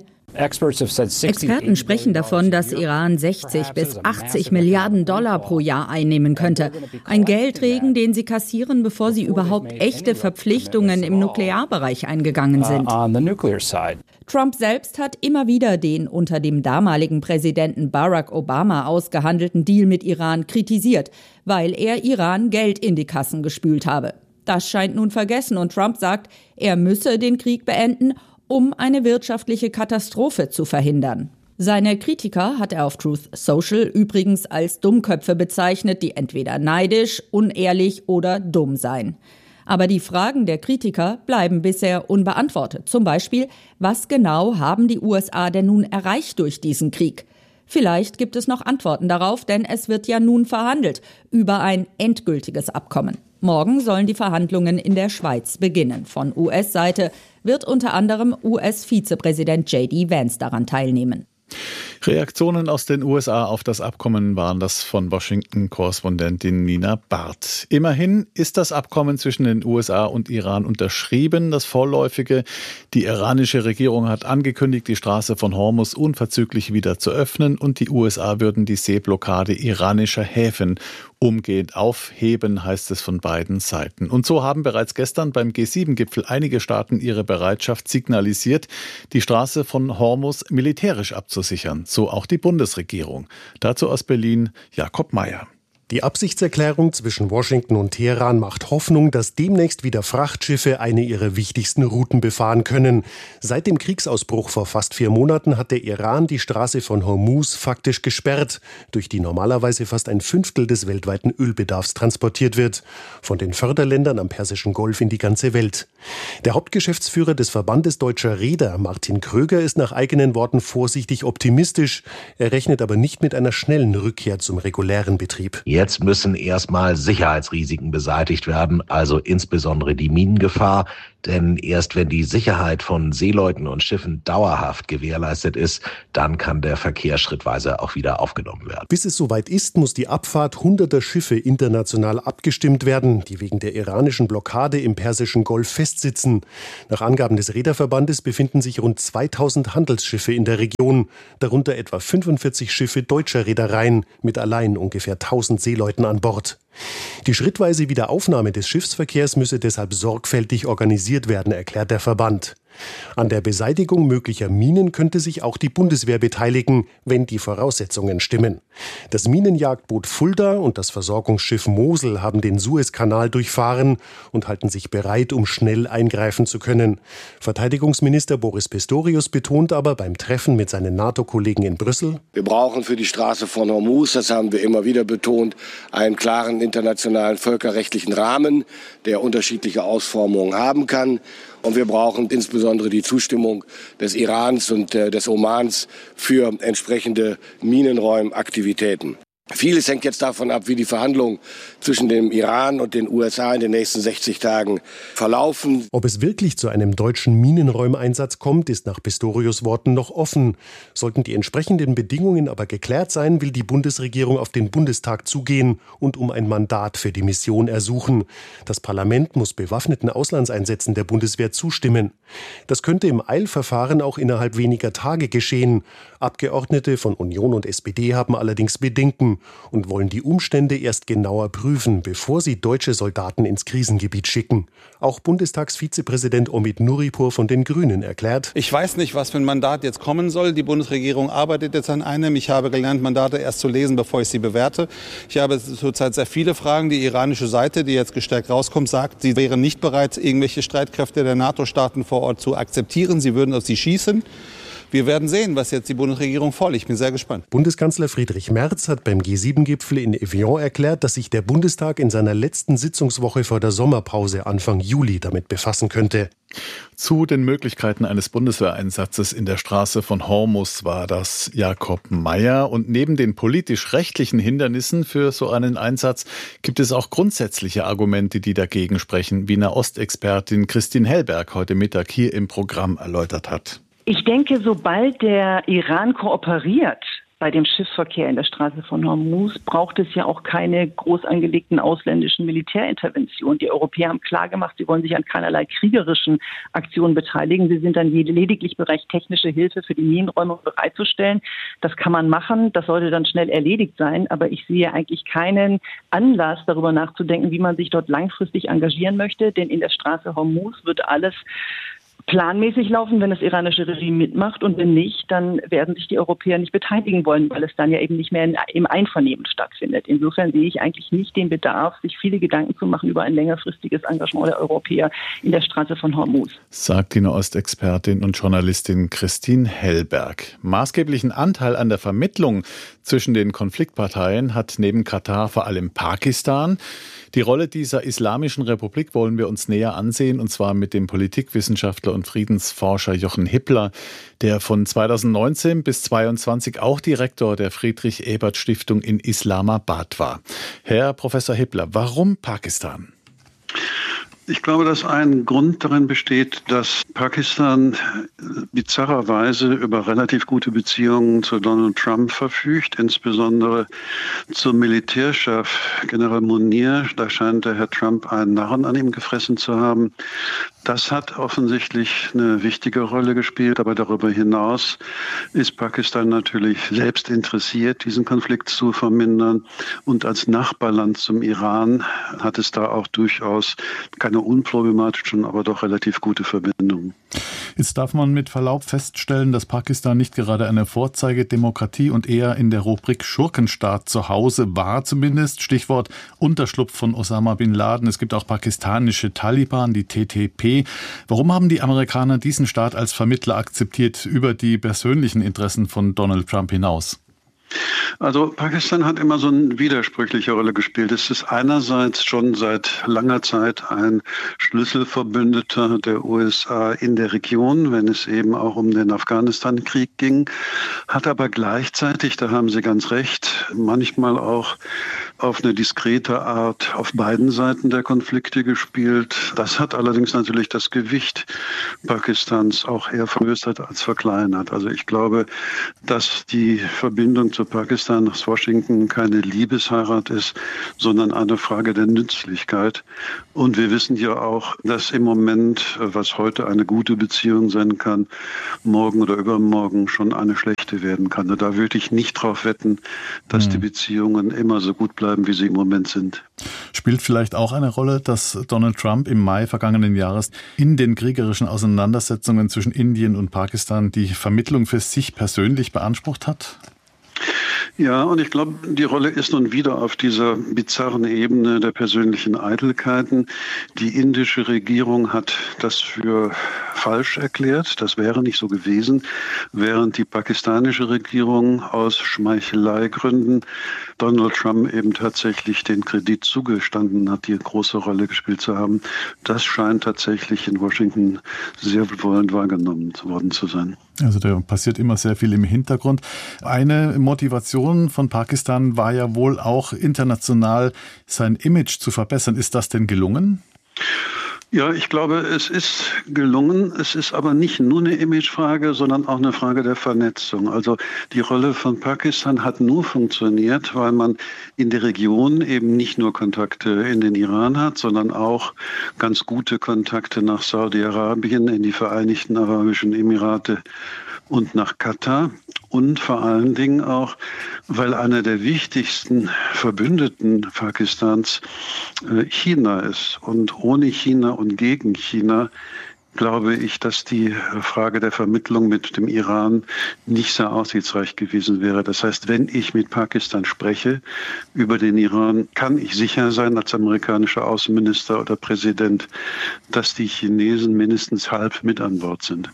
Experten sprechen davon, dass Iran sechzig bis achtzig Milliarden Dollar pro Jahr einnehmen könnte. Ein Geldregen, den sie kassieren, bevor sie überhaupt echte Verpflichtungen im Nuklearbereich eingegangen sind. Trump selbst hat immer wieder den unter dem damaligen Präsidenten Barack Obama ausgehandelten Deal mit Iran kritisiert, weil er Iran Geld in die Kassen gespült habe. Das scheint nun vergessen und Trump sagt, er müsse den Krieg beenden, um eine wirtschaftliche Katastrophe zu verhindern. Seine Kritiker hat er auf Truth Social übrigens als Dummköpfe bezeichnet, die entweder neidisch, unehrlich oder dumm seien. Aber die Fragen der Kritiker bleiben bisher unbeantwortet. Zum Beispiel, was genau haben die U S A denn nun erreicht durch diesen Krieg? Vielleicht gibt es noch Antworten darauf, denn es wird ja nun verhandelt über ein endgültiges Abkommen. Morgen sollen die Verhandlungen in der Schweiz beginnen. Von U S-Seite wird unter anderem U S-Vizepräsident J D Vance daran teilnehmen. Reaktionen aus den U S A auf das Abkommen waren das von Washington-Korrespondentin Nina Barth. Immerhin ist das Abkommen zwischen den U S A und Iran unterschrieben, das vorläufige. Die iranische Regierung hat angekündigt, die Straße von Hormuz unverzüglich wieder zu öffnen und die U S A würden die Seeblockade iranischer Häfen umgehend aufheben, heißt es von beiden Seiten. Und so haben bereits gestern beim G sieben Gipfel einige Staaten ihre Bereitschaft signalisiert, die Straße von Hormuz militärisch abzusichern. So auch die Bundesregierung. Dazu aus Berlin Jakob Mayer. Die Absichtserklärung zwischen Washington und Teheran macht Hoffnung, dass demnächst wieder Frachtschiffe eine ihrer wichtigsten Routen befahren können. Seit dem Kriegsausbruch vor fast vier Monaten hat der Iran die Straße von Hormuz faktisch gesperrt, durch die normalerweise fast ein Fünftel des weltweiten Ölbedarfs transportiert wird. Von den Förderländern am Persischen Golf in die ganze Welt. Der Hauptgeschäftsführer des Verbandes Deutscher Reeder, Martin Kröger, ist nach eigenen Worten vorsichtig optimistisch. Er rechnet aber nicht mit einer schnellen Rückkehr zum regulären Betrieb. Jetzt müssen erstmal Sicherheitsrisiken beseitigt werden, also insbesondere die Minengefahr. Denn erst wenn die Sicherheit von Seeleuten und Schiffen dauerhaft gewährleistet ist, dann kann der Verkehr schrittweise auch wieder aufgenommen werden. Bis es soweit ist, muss die Abfahrt hunderter Schiffe international abgestimmt werden, die wegen der iranischen Blockade im Persischen Golf festsitzen. Nach Angaben des Reederverbandes befinden sich rund zweitausend Handelsschiffe in der Region, darunter etwa fünfundvierzig Schiffe deutscher Reedereien mit allein ungefähr tausend Seeleuten an Bord. Die schrittweise Wiederaufnahme des Schiffsverkehrs müsse deshalb sorgfältig organisiert werden, erklärt der Verband. An der Beseitigung möglicher Minen könnte sich auch die Bundeswehr beteiligen, wenn die Voraussetzungen stimmen. Das Minenjagdboot Fulda und das Versorgungsschiff Mosel haben den Suezkanal durchfahren und halten sich bereit, um schnell eingreifen zu können. Verteidigungsminister Boris Pistorius betont aber beim Treffen mit seinen NATO-Kollegen in Brüssel: Wir brauchen für die Straße von Hormuz, das haben wir immer wieder betont, einen klaren internationalen völkerrechtlichen Rahmen, der unterschiedliche Ausformungen haben kann. Und wir brauchen insbesondere die Zustimmung des Irans und äh, des Omans für entsprechende Minenräumaktivitäten. Vieles hängt jetzt davon ab, wie die Verhandlungen zwischen dem Iran und den U S A in den nächsten sechzig Tagen verlaufen. Ob es wirklich zu einem deutschen Minenräumeinsatz kommt, ist nach Pistorius Worten noch offen. Sollten die entsprechenden Bedingungen aber geklärt sein, will die Bundesregierung auf den Bundestag zugehen und um ein Mandat für die Mission ersuchen. Das Parlament muss bewaffneten Auslandseinsätzen der Bundeswehr zustimmen. Das könnte im Eilverfahren auch innerhalb weniger Tage geschehen. Abgeordnete von Union und S P D haben allerdings Bedenken und wollen die Umstände erst genauer prüfen, bevor sie deutsche Soldaten ins Krisengebiet schicken. Auch Bundestagsvizepräsident Omid Nuripur von den Grünen erklärt: Ich weiß nicht, was für ein Mandat jetzt kommen soll. Die Bundesregierung arbeitet jetzt an einem. Ich habe gelernt, Mandate erst zu lesen, bevor ich sie bewerte. Ich habe zurzeit sehr viele Fragen. Die iranische Seite, die jetzt gestärkt rauskommt, sagt, sie wären nicht bereit, irgendwelche Streitkräfte der NATO-Staaten vor Ort zu akzeptieren. Sie würden auf sie schießen. Wir werden sehen, was jetzt die Bundesregierung vorlegt. Ich bin sehr gespannt. Bundeskanzler Friedrich Merz hat beim G sieben Gipfel in Evian erklärt, dass sich der Bundestag in seiner letzten Sitzungswoche vor der Sommerpause Anfang Juli damit befassen könnte. Zu den Möglichkeiten eines Bundeswehreinsatzes in der Straße von Hormuz war das Jakob Mayer. Und neben den politisch-rechtlichen Hindernissen für so einen Einsatz gibt es auch grundsätzliche Argumente, die dagegen sprechen, wie Nahostexpertin Christine Hellberg heute Mittag hier im Programm erläutert hat. Ich denke, sobald der Iran kooperiert bei dem Schiffsverkehr in der Straße von Hormuz, braucht es ja auch keine groß angelegten ausländischen Militärinterventionen. Die Europäer haben klargemacht, sie wollen sich an keinerlei kriegerischen Aktionen beteiligen. Sie sind dann lediglich bereit, technische Hilfe für die Minenräumung bereitzustellen. Das kann man machen, das sollte dann schnell erledigt sein. Aber ich sehe eigentlich keinen Anlass, darüber nachzudenken, wie man sich dort langfristig engagieren möchte. Denn in der Straße Hormuz wird alles planmäßig laufen, wenn das iranische Regime mitmacht, und wenn nicht, dann werden sich die Europäer nicht beteiligen wollen, weil es dann ja eben nicht mehr in, im Einvernehmen stattfindet. Insofern sehe ich eigentlich nicht den Bedarf, sich viele Gedanken zu machen über ein längerfristiges Engagement der Europäer in der Straße von Hormuz. Sagt die Nahostexpertin und Journalistin Christine Hellberg. Maßgeblichen Anteil an der Vermittlung zwischen den Konfliktparteien hat neben Katar vor allem Pakistan. Die Rolle dieser islamischen Republik wollen wir uns näher ansehen, und zwar mit dem Politikwissenschaftler und Friedensforscher Jochen Hippler, der von zweitausendneunzehn bis zweitausendzweiundzwanzig auch Direktor der Friedrich-Ebert-Stiftung in Islamabad war. Herr Professor Hippler, warum Pakistan? Ich glaube, dass ein Grund darin besteht, dass Pakistan bizarrerweise über relativ gute Beziehungen zu Donald Trump verfügt, insbesondere zum Militärchef General Munir. Da scheint der Herr Trump einen Narren an ihm gefressen zu haben. Das hat offensichtlich eine wichtige Rolle gespielt, aber darüber hinaus ist Pakistan natürlich selbst interessiert, diesen Konflikt zu vermindern, und als Nachbarland zum Iran hat es da auch durchaus keine unproblematischen, aber doch relativ gute Verbindungen. Jetzt darf man mit Verlaub feststellen, dass Pakistan nicht gerade eine Vorzeigedemokratie und eher in der Rubrik Schurkenstaat zu Hause war zumindest. Stichwort Unterschlupf von Osama bin Laden. Es gibt auch pakistanische Taliban, die T T P. Warum haben die Amerikaner diesen Staat als Vermittler akzeptiert über die persönlichen Interessen von Donald Trump hinaus? Also Pakistan hat immer so eine widersprüchliche Rolle gespielt. Es ist einerseits schon seit langer Zeit ein Schlüsselverbündeter der U S A in der Region, wenn es eben auch um den Afghanistan-Krieg ging, hat aber gleichzeitig, da haben Sie ganz recht, manchmal auch auf eine diskrete Art auf beiden Seiten der Konflikte gespielt. Das hat allerdings natürlich das Gewicht Pakistans auch eher vergrößert als verkleinert. Also ich glaube, dass die Verbindung zu Pakistan nach Washington keine Liebesheirat ist, sondern eine Frage der Nützlichkeit. Und wir wissen ja auch, dass im Moment, was heute eine gute Beziehung sein kann, morgen oder übermorgen schon eine schlechte werden kann. Und da würde ich nicht drauf wetten, dass mhm. die Beziehungen immer so gut bleiben, wie sie im Moment sind. Spielt vielleicht auch eine Rolle, dass Donald Trump im Mai vergangenen Jahres in den kriegerischen Auseinandersetzungen zwischen Indien und Pakistan die Vermittlung für sich persönlich beansprucht hat? Ja, und ich glaube, die Rolle ist nun wieder auf dieser bizarren Ebene der persönlichen Eitelkeiten. Die indische Regierung hat das für falsch erklärt. Das wäre nicht so gewesen, während die pakistanische Regierung aus Schmeicheleigründen Donald Trump eben tatsächlich den Kredit zugestanden hat, die eine große Rolle gespielt zu haben. Das scheint tatsächlich in Washington sehr wohlwollend wahrgenommen worden zu sein. Also da passiert immer sehr viel im Hintergrund. Eine Motivation von Pakistan war ja wohl auch international sein Image zu verbessern. Ist das denn gelungen? Ja, ich glaube, es ist gelungen. Es ist aber nicht nur eine Imagefrage, sondern auch eine Frage der Vernetzung. Also die Rolle von Pakistan hat nur funktioniert, weil man in der Region eben nicht nur Kontakte in den Iran hat, sondern auch ganz gute Kontakte nach Saudi-Arabien, in die Vereinigten Arabischen Emirate und nach Katar. Und vor allen Dingen auch, weil einer der wichtigsten Verbündeten Pakistans China ist. Und ohne China und gegen China glaube ich, dass die Frage der Vermittlung mit dem Iran nicht sehr aussichtsreich gewesen wäre. Das heißt, wenn ich mit Pakistan spreche über den Iran, kann ich sicher sein als amerikanischer Außenminister oder Präsident, dass die Chinesen mindestens halb mit an Bord sind.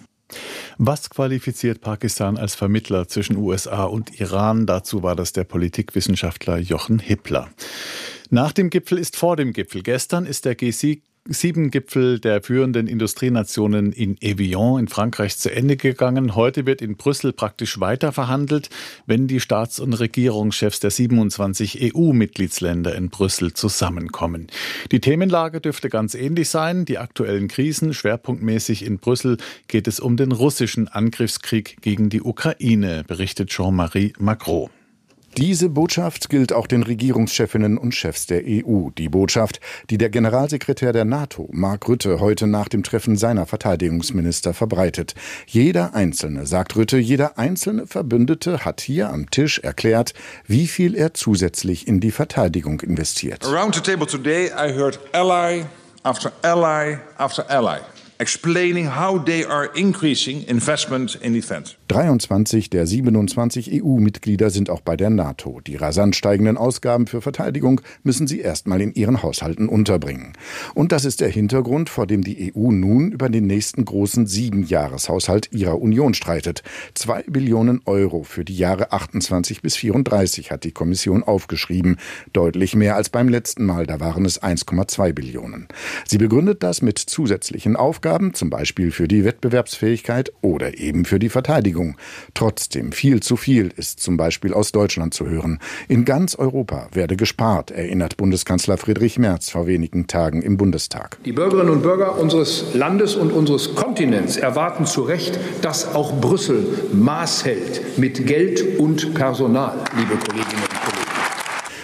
Was qualifiziert Pakistan als Vermittler zwischen U S A und Iran? Dazu war das der Politikwissenschaftler Jochen Hippler. Nach dem Gipfel ist vor dem Gipfel. Gestern ist der G sieben Gipfel der führenden Industrienationen in Evian in Frankreich zu Ende gegangen. Heute wird in Brüssel praktisch weiter verhandelt, wenn die Staats- und Regierungschefs der siebenundzwanzig E U-Mitgliedsländer in Brüssel zusammenkommen. Die Themenlage dürfte ganz ähnlich sein. Die aktuellen Krisen, schwerpunktmäßig in Brüssel, geht es um den russischen Angriffskrieg gegen die Ukraine, berichtet Jean-Marie Magro. Diese Botschaft gilt auch den Regierungschefinnen und Chefs der E U. Die Botschaft, die der Generalsekretär der NATO, Mark Rutte, heute nach dem Treffen seiner Verteidigungsminister verbreitet. Jeder Einzelne, sagt Rutte, jeder einzelne Verbündete hat hier am Tisch erklärt, wie viel er zusätzlich in die Verteidigung investiert. Around the table today I heard ally after ally after ally explaining how they are increasing investment in defense. dreiundzwanzig der siebenundzwanzig E U-Mitglieder sind auch bei der NATO. Die rasant steigenden Ausgaben für Verteidigung müssen sie erstmal in ihren Haushalten unterbringen. Und das ist der Hintergrund, vor dem die E U nun über den nächsten großen Siebenjahreshaushalt ihrer Union streitet. Zwei Billionen Euro für die Jahre achtundzwanzig bis vierunddreißig hat die Kommission aufgeschrieben. Deutlich mehr als beim letzten Mal, da waren es eins Komma zwei Billionen. Sie begründet das mit zusätzlichen Aufgaben, zum Beispiel für die Wettbewerbsfähigkeit oder eben für die Verteidigung. Trotzdem viel zu viel ist zum Beispiel aus Deutschland zu hören. In ganz Europa werde gespart, erinnert Bundeskanzler Friedrich Merz vor wenigen Tagen im Bundestag. Die Bürgerinnen und Bürger unseres Landes und unseres Kontinents erwarten zu Recht, dass auch Brüssel Maß hält mit Geld und Personal, liebe Kolleginnen und Kollegen.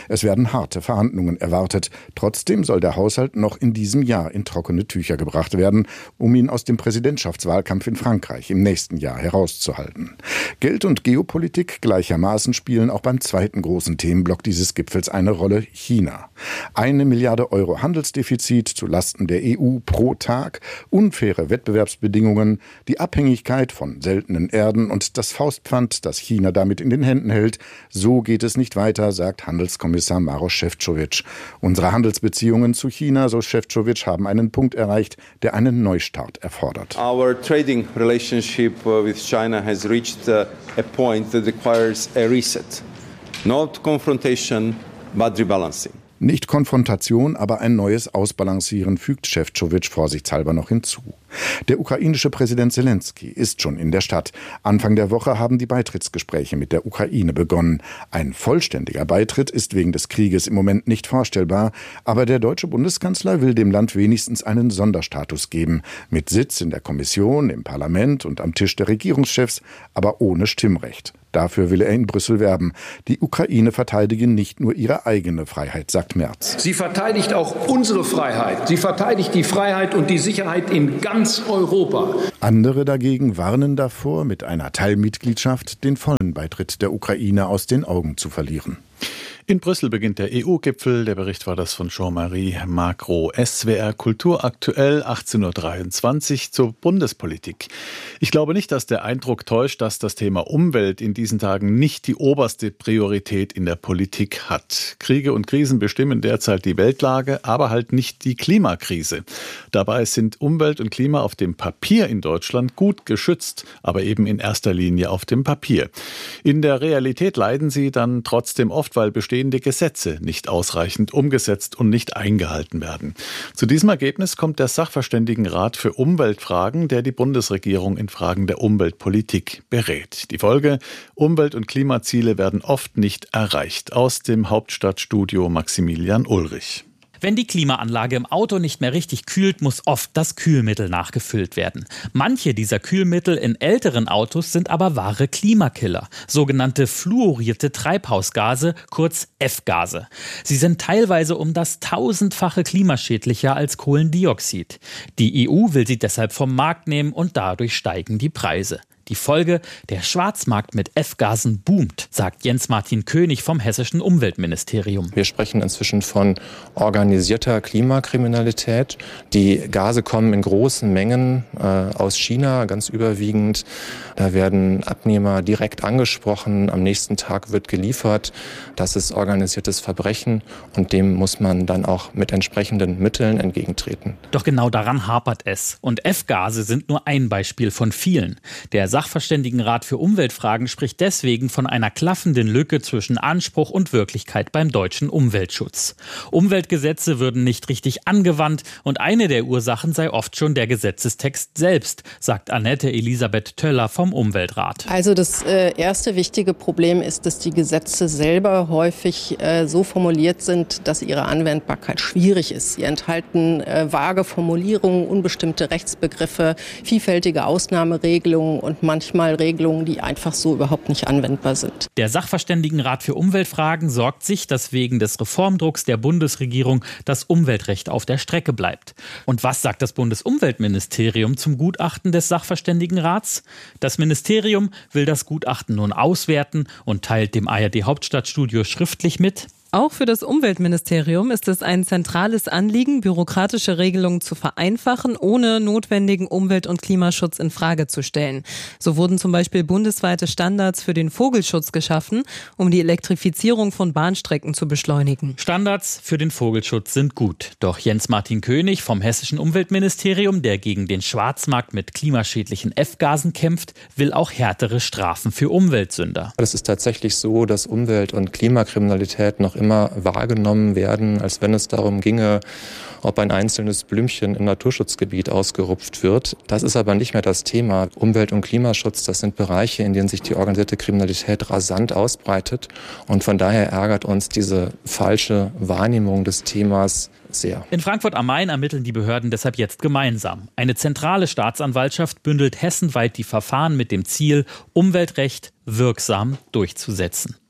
Es werden harte Verhandlungen erwartet. Trotzdem soll der Haushalt noch in diesem Jahr in trockene Tücher gebracht werden, um ihn aus dem Präsidentschaftswahlkampf in Frankreich im nächsten Jahr herauszuhalten. Geld und Geopolitik gleichermaßen spielen auch beim zweiten großen Themenblock dieses Gipfels eine Rolle: China. Eine Milliarde Euro Handelsdefizit zulasten der E U pro Tag, unfaire Wettbewerbsbedingungen, die Abhängigkeit von seltenen Erden und das Faustpfand, das China damit in den Händen hält. So geht es nicht weiter, sagt Handelskommissar Maroš Šefčovič. Unsere Handelsbeziehungen zu China, so Šefčovič, haben einen Punkt erreicht, der einen Neustart erfordert. Our trading relationship with China has reached a point that requires a reset. Not confrontation, but rebalancing. Nicht Konfrontation, aber ein neues Ausbalancieren, fügt Šefčovič vorsichtshalber noch hinzu. Der ukrainische Präsident Selenskyj ist schon in der Stadt. Anfang der Woche haben die Beitrittsgespräche mit der Ukraine begonnen. Ein vollständiger Beitritt ist wegen des Krieges im Moment nicht vorstellbar, aber der deutsche Bundeskanzler will dem Land wenigstens einen Sonderstatus geben, mit Sitz in der Kommission, im Parlament und am Tisch der Regierungschefs, aber ohne Stimmrecht. Dafür will er in Brüssel werben. Die Ukraine verteidige nicht nur ihre eigene Freiheit, sagt Merz. Sie verteidigt auch unsere Freiheit. Sie verteidigt die Freiheit und die Sicherheit in ganz Europa. Andere dagegen warnen davor, mit einer Teilmitgliedschaft den vollen Beitritt der Ukraine aus den Augen zu verlieren. In Brüssel beginnt der E U-Gipfel. Der Bericht war das von Jean-Marie Macro. S W R Kultur aktuell, achtzehn Uhr dreiundzwanzig zur Bundespolitik. Ich glaube nicht, dass der Eindruck täuscht, dass das Thema Umwelt in diesen Tagen nicht die oberste Priorität in der Politik hat. Kriege und Krisen bestimmen derzeit die Weltlage, aber halt nicht die Klimakrise. Dabei sind Umwelt und Klima auf dem Papier in Deutschland gut geschützt, aber eben in erster Linie auf dem Papier. In der Realität leiden sie dann trotzdem oft, weil bestehende Gesetze nicht ausreichend umgesetzt und nicht eingehalten werden. Zu diesem Ergebnis kommt der Sachverständigenrat für Umweltfragen, der die Bundesregierung in Fragen der Umweltpolitik berät. Die Folge: Umwelt- und Klimaziele werden oft nicht erreicht. Aus dem Hauptstadtstudio Maximilian Ulrich. Wenn die Klimaanlage im Auto nicht mehr richtig kühlt, muss oft das Kühlmittel nachgefüllt werden. Manche dieser Kühlmittel in älteren Autos sind aber wahre Klimakiller, sogenannte fluorierte Treibhausgase, kurz F-Gase. Sie sind teilweise um das tausendfache klimaschädlicher als Kohlendioxid. Die E U will sie deshalb vom Markt nehmen und dadurch steigen die Preise. Die Folge: der Schwarzmarkt mit F-Gasen boomt, sagt Jens-Martin König vom hessischen Umweltministerium. Wir sprechen inzwischen von organisierter Klimakriminalität. Die Gase kommen in großen Mengen äh, aus China, ganz überwiegend. Da werden Abnehmer direkt angesprochen, am nächsten Tag wird geliefert. Das ist organisiertes Verbrechen und dem muss man dann auch mit entsprechenden Mitteln entgegentreten. Doch genau daran hapert es. Und F-Gase sind nur ein Beispiel von vielen. Der Sachverständigenrat für Umweltfragen spricht deswegen von einer klaffenden Lücke zwischen Anspruch und Wirklichkeit beim deutschen Umweltschutz. Umweltgesetze würden nicht richtig angewandt und eine der Ursachen sei oft schon der Gesetzestext selbst, sagt Annette Elisabeth Töller vom Umweltrat. Also das äh, erste wichtige Problem ist, dass die Gesetze selber häufig äh, so formuliert sind, dass ihre Anwendbarkeit schwierig ist. Sie enthalten äh, vage Formulierungen, unbestimmte Rechtsbegriffe, vielfältige Ausnahmeregelungen und manchmal Regelungen, die einfach so überhaupt nicht anwendbar sind. Der Sachverständigenrat für Umweltfragen sorgt sich, dass wegen des Reformdrucks der Bundesregierung das Umweltrecht auf der Strecke bleibt. Und was sagt das Bundesumweltministerium zum Gutachten des Sachverständigenrats? Das Ministerium will das Gutachten nun auswerten und teilt dem A R D-Hauptstadtstudio schriftlich mit: Auch für das Umweltministerium ist es ein zentrales Anliegen, bürokratische Regelungen zu vereinfachen, ohne notwendigen Umwelt- und Klimaschutz in Frage zu stellen. So wurden zum Beispiel bundesweite Standards für den Vogelschutz geschaffen, um die Elektrifizierung von Bahnstrecken zu beschleunigen. Standards für den Vogelschutz sind gut. Doch Jens-Martin König vom hessischen Umweltministerium, der gegen den Schwarzmarkt mit klimaschädlichen F-Gasen kämpft, will auch härtere Strafen für Umweltsünder. Es ist tatsächlich so, dass Umwelt- und Klimakriminalität noch immer wahrgenommen werden, als wenn es darum ginge, ob ein einzelnes Blümchen im Naturschutzgebiet ausgerupft wird. Das ist aber nicht mehr das Thema. Umwelt- und Klimaschutz, das sind Bereiche, in denen sich die organisierte Kriminalität rasant ausbreitet. Und von daher ärgert uns diese falsche Wahrnehmung des Themas sehr. In Frankfurt am Main ermitteln die Behörden deshalb jetzt gemeinsam. Eine zentrale Staatsanwaltschaft bündelt hessenweit die Verfahren mit dem Ziel, Umweltrecht wirksam durchzusetzen.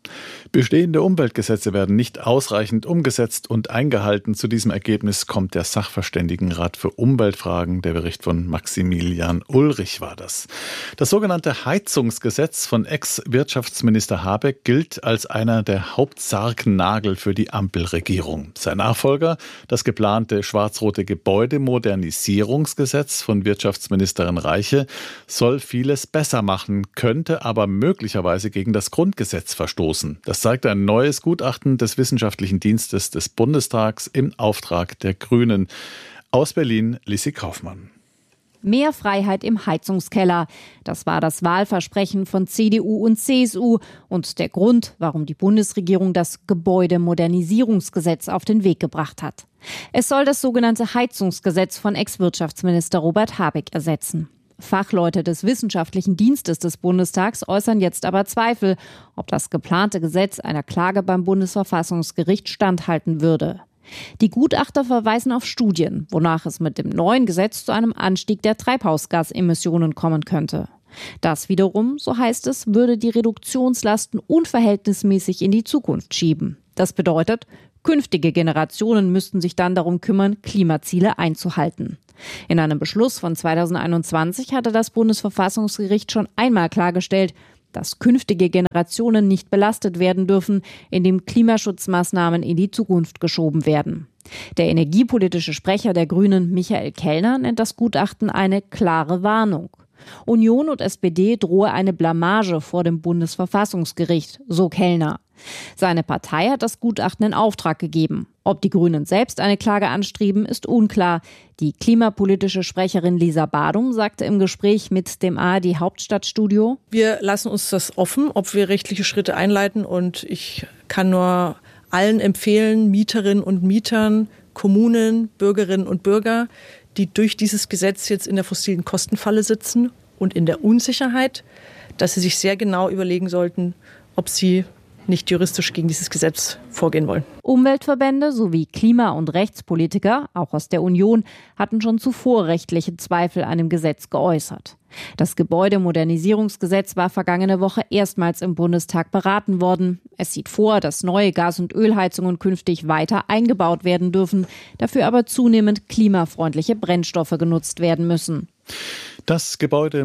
Bestehende Umweltgesetze werden nicht ausreichend umgesetzt und eingehalten. Zu diesem Ergebnis kommt der Sachverständigenrat für Umweltfragen. Der Bericht von Maximilian Ulrich war das. Das sogenannte Heizungsgesetz von Ex-Wirtschaftsminister Habeck gilt als einer der Hauptsargnagel für die Ampelregierung. Sein Nachfolger, das geplante schwarz-rote Gebäudemodernisierungsgesetz von Wirtschaftsministerin Reiche, soll vieles besser machen, könnte aber möglicherweise gegen das Grundgesetz verstoßen. Das zeigt ein neues Gutachten des Wissenschaftlichen Dienstes des Bundestags im Auftrag der Grünen. Aus Berlin, Lissi Kaufmann. Mehr Freiheit im Heizungskeller. Das war das Wahlversprechen von C D U und C S U und der Grund, warum die Bundesregierung das Gebäudemodernisierungsgesetz auf den Weg gebracht hat. Es soll das sogenannte Heizungsgesetz von Ex-Wirtschaftsminister Robert Habeck ersetzen. Fachleute des Wissenschaftlichen Dienstes des Bundestags äußern jetzt aber Zweifel, ob das geplante Gesetz einer Klage beim Bundesverfassungsgericht standhalten würde. Die Gutachter verweisen auf Studien, wonach es mit dem neuen Gesetz zu einem Anstieg der Treibhausgasemissionen kommen könnte. Das wiederum, so heißt es, würde die Reduktionslasten unverhältnismäßig in die Zukunft schieben. Das bedeutet, künftige Generationen müssten sich dann darum kümmern, Klimaziele einzuhalten. In einem Beschluss von zweitausendeinundzwanzig hatte das Bundesverfassungsgericht schon einmal klargestellt, dass künftige Generationen nicht belastet werden dürfen, indem Klimaschutzmaßnahmen in die Zukunft geschoben werden. Der energiepolitische Sprecher der Grünen, Michael Kellner, nennt das Gutachten eine klare Warnung. Union und S P D drohe eine Blamage vor dem Bundesverfassungsgericht, so Kellner. Seine Partei hat das Gutachten in Auftrag gegeben. Ob die Grünen selbst eine Klage anstreben, ist unklar. Die klimapolitische Sprecherin Lisa Badum sagte im Gespräch mit dem A R D Hauptstadtstudio: Wir lassen uns das offen, ob wir rechtliche Schritte einleiten. Und ich kann nur allen empfehlen, Mieterinnen und Mietern, Kommunen, Bürgerinnen und Bürger, die durch dieses Gesetz jetzt in der fossilen Kostenfalle sitzen und in der Unsicherheit, dass sie sich sehr genau überlegen sollten, ob sie nicht juristisch gegen dieses Gesetz vorgehen wollen. Umweltverbände sowie Klima- und Rechtspolitiker, auch aus der Union, hatten schon zuvor rechtliche Zweifel an dem Gesetz geäußert. Das Gebäudemodernisierungsgesetz war vergangene Woche erstmals im Bundestag beraten worden. Es sieht vor, dass neue Gas- und Ölheizungen künftig weiter eingebaut werden dürfen, dafür aber zunehmend klimafreundliche Brennstoffe genutzt werden müssen. Das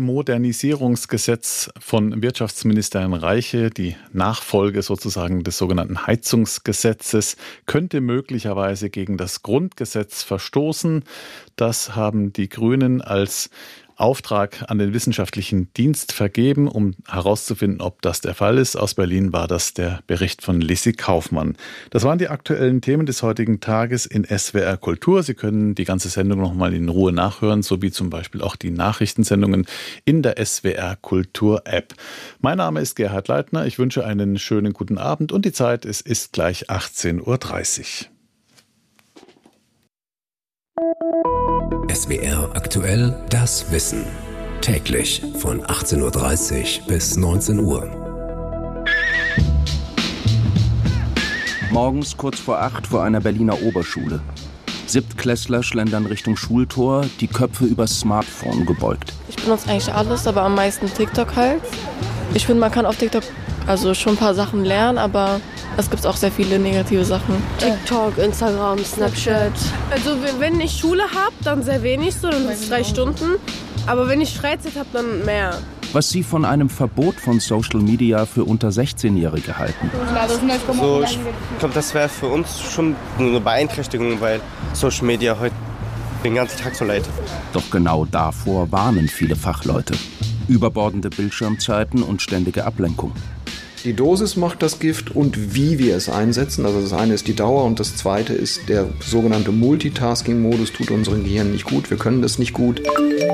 Gebäudemodernisierungsgesetz von Wirtschaftsministerin Reiche, die Nachfolge sozusagen des sogenannten Heizungsgesetzes, könnte möglicherweise gegen das Grundgesetz verstoßen. Das haben die Grünen als Auftrag an den Wissenschaftlichen Dienst vergeben, um herauszufinden, ob das der Fall ist. Aus Berlin war das der Bericht von Lissi Kaufmann. Das waren die aktuellen Themen des heutigen Tages in S W R Kultur. Sie können die ganze Sendung noch mal in Ruhe nachhören, sowie zum Beispiel auch die Nachrichtensendungen in der S W R Kultur App. Mein Name ist Gerhard Leitner. Ich wünsche einen schönen guten Abend und die Zeit, es ist gleich achtzehn Uhr dreißig. S W R aktuell, das Wissen. Täglich von achtzehn Uhr dreißig bis neunzehn Uhr. Morgens kurz vor acht vor einer Berliner Oberschule. Siebtklässler schlendern Richtung Schultor, die Köpfe übers Smartphone gebeugt. Ich benutze eigentlich alles, aber am meisten TikTok halt. Ich finde, man kann auf TikTok also schon ein paar Sachen lernen, aber es gibt auch sehr viele negative Sachen. TikTok, Instagram, Snapchat. Also wenn ich Schule habe, dann sehr wenig, so dann sind es drei Stunden. Aber wenn ich Freizeit habe, dann mehr. Was sie von einem Verbot von Social Media für unter sechzehnjährige halten. So, ich glaube, das wäre für uns schon eine Beeinträchtigung, weil Social Media heute den ganzen Tag so leidet. Doch genau davor warnen viele Fachleute. Überbordende Bildschirmzeiten und ständige Ablenkung. Die Dosis macht das Gift und wie wir es einsetzen. Also das eine ist die Dauer und das zweite ist der sogenannte Multitasking-Modus, tut unserem Gehirn nicht gut. Wir können das nicht gut.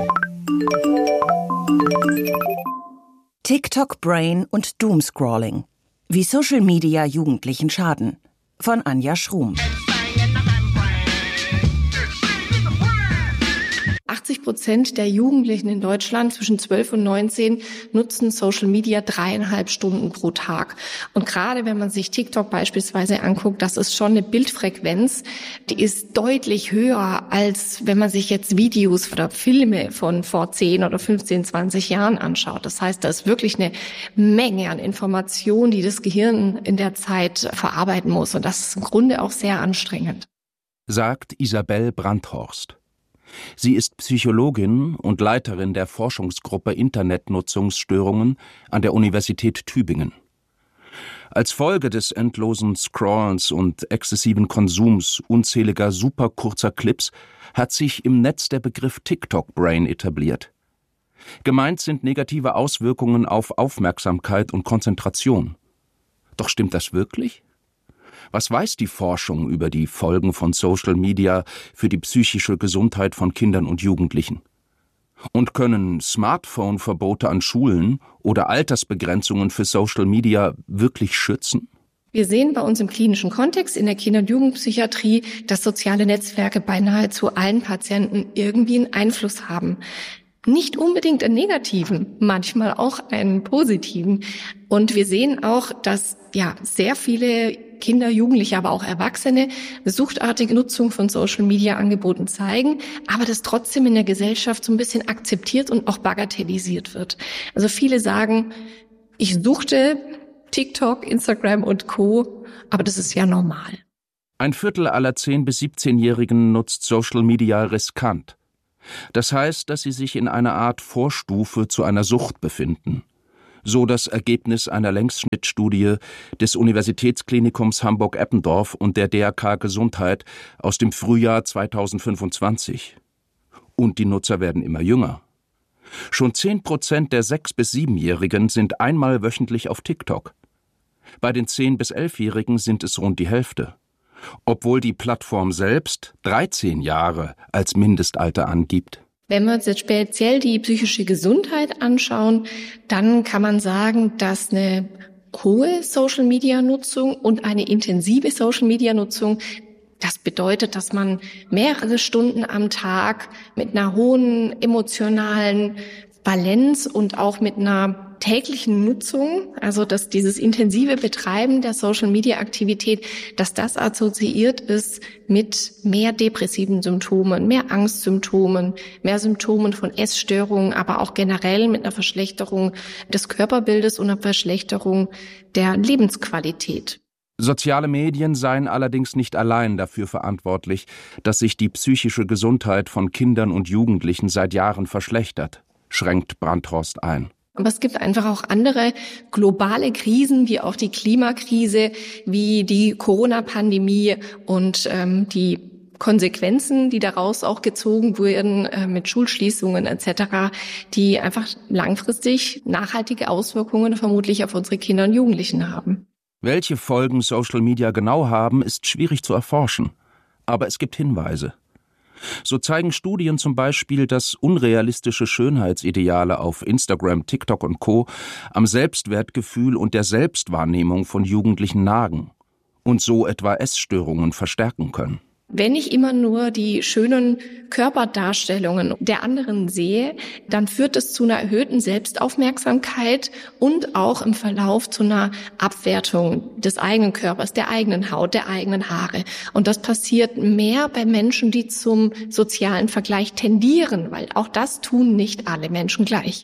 TikTok Brain und Doomscrolling. Wie Social Media Jugendlichen schaden. Von Anja Schrum. achtzig Prozent der Jugendlichen in Deutschland zwischen zwölf und neunzehn nutzen Social Media dreieinhalb Stunden pro Tag. Und gerade wenn man sich TikTok beispielsweise anguckt, das ist schon eine Bildfrequenz, die ist deutlich höher, als wenn man sich jetzt Videos oder Filme von vor zehn oder fünfzehn, zwanzig Jahren anschaut. Das heißt, da ist wirklich eine Menge an Informationen, die das Gehirn in der Zeit verarbeiten muss. Und das ist im Grunde auch sehr anstrengend. Sagt Isabel Brandhorst. Sie ist Psychologin und Leiterin der Forschungsgruppe Internetnutzungsstörungen an der Universität Tübingen. Als Folge des endlosen Scrollens und exzessiven Konsums unzähliger superkurzer Clips hat sich im Netz der Begriff TikTok-Brain etabliert. Gemeint sind negative Auswirkungen auf Aufmerksamkeit und Konzentration. Doch stimmt das wirklich? Was weiß die Forschung über die Folgen von Social Media für die psychische Gesundheit von Kindern und Jugendlichen? Und können Smartphone-Verbote an Schulen oder Altersbegrenzungen für Social Media wirklich schützen? Wir sehen bei uns im klinischen Kontext in der Kinder- und Jugendpsychiatrie, dass soziale Netzwerke bei nahezu allen Patienten irgendwie einen Einfluss haben. Nicht unbedingt einen negativen, manchmal auch einen positiven. Und wir sehen auch, dass ja sehr viele Kinder, Jugendliche, aber auch Erwachsene suchtartige Nutzung von Social-Media-Angeboten zeigen, aber das trotzdem in der Gesellschaft so ein bisschen akzeptiert und auch bagatellisiert wird. Also viele sagen, ich suchte TikTok, Instagram und Co., aber das ist ja normal. Ein Viertel aller zehn- bis siebzehnjährigen nutzt Social Media riskant. Das heißt, dass sie sich in einer Art Vorstufe zu einer Sucht befinden. So das Ergebnis einer Längsschnittstudie des Universitätsklinikums Hamburg-Eppendorf und der D R K Gesundheit aus dem Frühjahr zweitausendfünfundzwanzig. Und die Nutzer werden immer jünger. Schon zehn Prozent der sechs- bis siebenjährigen sind einmal wöchentlich auf TikTok. Bei den zehn- bis elfjährigen sind es rund die Hälfte. Obwohl die Plattform selbst dreizehn Jahre als Mindestalter angibt. Wenn wir uns jetzt speziell die psychische Gesundheit anschauen, dann kann man sagen, dass eine hohe Social-Media-Nutzung und eine intensive Social-Media-Nutzung, das bedeutet, dass man mehrere Stunden am Tag mit einer hohen emotionalen Valenz und auch mit einer täglichen Nutzung, also dass dieses intensive Betreiben der Social-Media-Aktivität, dass das assoziiert ist mit mehr depressiven Symptomen, mehr Angstsymptomen, mehr Symptomen von Essstörungen, aber auch generell mit einer Verschlechterung des Körperbildes und einer Verschlechterung der Lebensqualität. Soziale Medien seien allerdings nicht allein dafür verantwortlich, dass sich die psychische Gesundheit von Kindern und Jugendlichen seit Jahren verschlechtert, schränkt Brandhorst ein. Aber es gibt einfach auch andere globale Krisen, wie auch die Klimakrise, wie die Corona-Pandemie und ähm, die Konsequenzen, die daraus auch gezogen wurden äh, mit Schulschließungen et cetera, die einfach langfristig nachhaltige Auswirkungen vermutlich auf unsere Kinder und Jugendlichen haben. Welche Folgen Social Media genau haben, ist schwierig zu erforschen. Aber es gibt Hinweise. So zeigen Studien zum Beispiel, dass unrealistische Schönheitsideale auf Instagram, TikTok und Co. am Selbstwertgefühl und der Selbstwahrnehmung von Jugendlichen nagen und so etwa Essstörungen verstärken können. Wenn ich immer nur die schönen Körperdarstellungen der anderen sehe, dann führt es zu einer erhöhten Selbstaufmerksamkeit und auch im Verlauf zu einer Abwertung des eigenen Körpers, der eigenen Haut, der eigenen Haare. Und das passiert mehr bei Menschen, die zum sozialen Vergleich tendieren, weil auch das tun nicht alle Menschen gleich.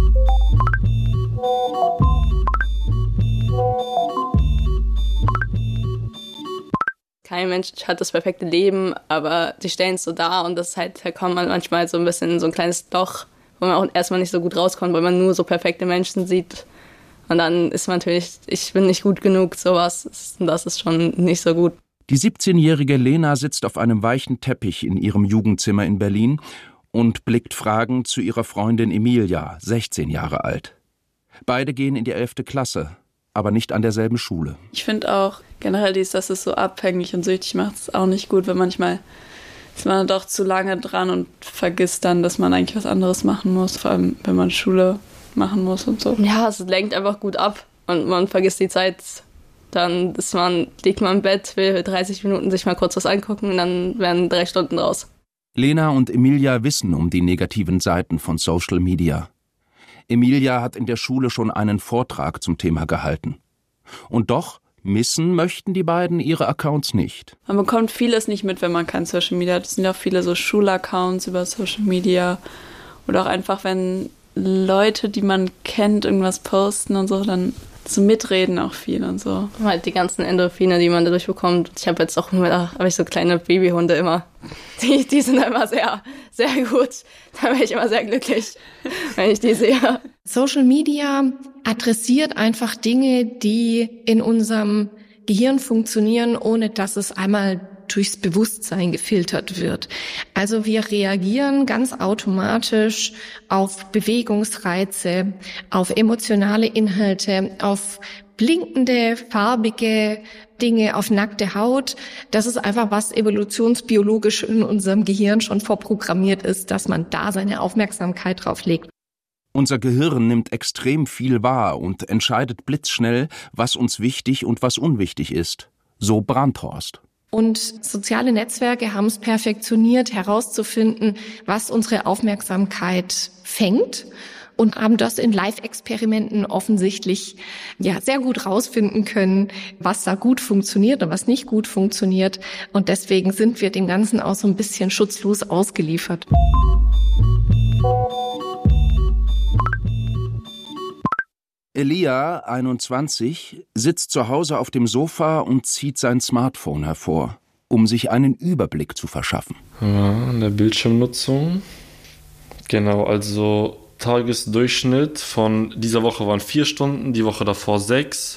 Kein Mensch hat das perfekte Leben, aber sie stellen es so dar und das halt, da kommt man manchmal so ein bisschen in so ein kleines Loch, wo man auch erstmal nicht so gut rauskommt, weil man nur so perfekte Menschen sieht. Und dann ist man natürlich, ich bin nicht gut genug, sowas, und das ist schon nicht so gut. Die siebzehnjährige Lena sitzt auf einem weichen Teppich in ihrem Jugendzimmer in Berlin und blickt fragend zu ihrer Freundin Emilia, sechzehn Jahre alt. Beide gehen in die elfte Klasse. Aber nicht an derselben Schule. Ich finde auch generell dies, dass es so abhängig und süchtig macht, ist auch nicht gut, weil manchmal ist man doch zu lange dran und vergisst dann, dass man eigentlich was anderes machen muss, vor allem wenn man Schule machen muss und so. Ja, es lenkt einfach gut ab und man vergisst die Zeit. Dann ist man, liegt man im Bett, will dreißig Minuten sich mal kurz was angucken und dann werden drei Stunden draus. Lena und Emilia wissen um die negativen Seiten von Social Media. Emilia hat in der Schule schon einen Vortrag zum Thema gehalten. Und doch missen möchten die beiden ihre Accounts nicht. Man bekommt vieles nicht mit, wenn man kein Social Media hat. Es sind auch viele so Schulaccounts über Social Media. Oder auch einfach, wenn Leute, die man kennt, irgendwas posten und so, dann so mitreden auch viel und so. Halt die ganzen Endorphine, die man dadurch bekommt. Ich habe jetzt auch immer, habe ich so kleine Babyhunde immer. Die, die sind immer sehr, sehr gut. Da bin ich immer sehr glücklich, wenn ich die sehe. Social Media adressiert einfach Dinge, die in unserem Gehirn funktionieren, ohne dass es einmal durchs Bewusstsein gefiltert wird. Also wir reagieren ganz automatisch auf Bewegungsreize, auf emotionale Inhalte, auf blinkende, farbige Dinge, auf nackte Haut. Das ist einfach, was evolutionsbiologisch in unserem Gehirn schon vorprogrammiert ist, dass man da seine Aufmerksamkeit drauf legt. Unser Gehirn nimmt extrem viel wahr und entscheidet blitzschnell, was uns wichtig und was unwichtig ist. So Brandhorst. Und soziale Netzwerke haben es perfektioniert, herauszufinden, was unsere Aufmerksamkeit fängt, und haben das in Live-Experimenten offensichtlich ja sehr gut rausfinden können, was da gut funktioniert und was nicht gut funktioniert. Und deswegen sind wir dem Ganzen auch so ein bisschen schutzlos ausgeliefert. Elia, einundzwanzig, sitzt zu Hause auf dem Sofa und zieht sein Smartphone hervor, um sich einen Überblick zu verschaffen. Ja, in der Bildschirmnutzung. Genau, also Tagesdurchschnitt von dieser Woche waren vier Stunden, die Woche davor sechs.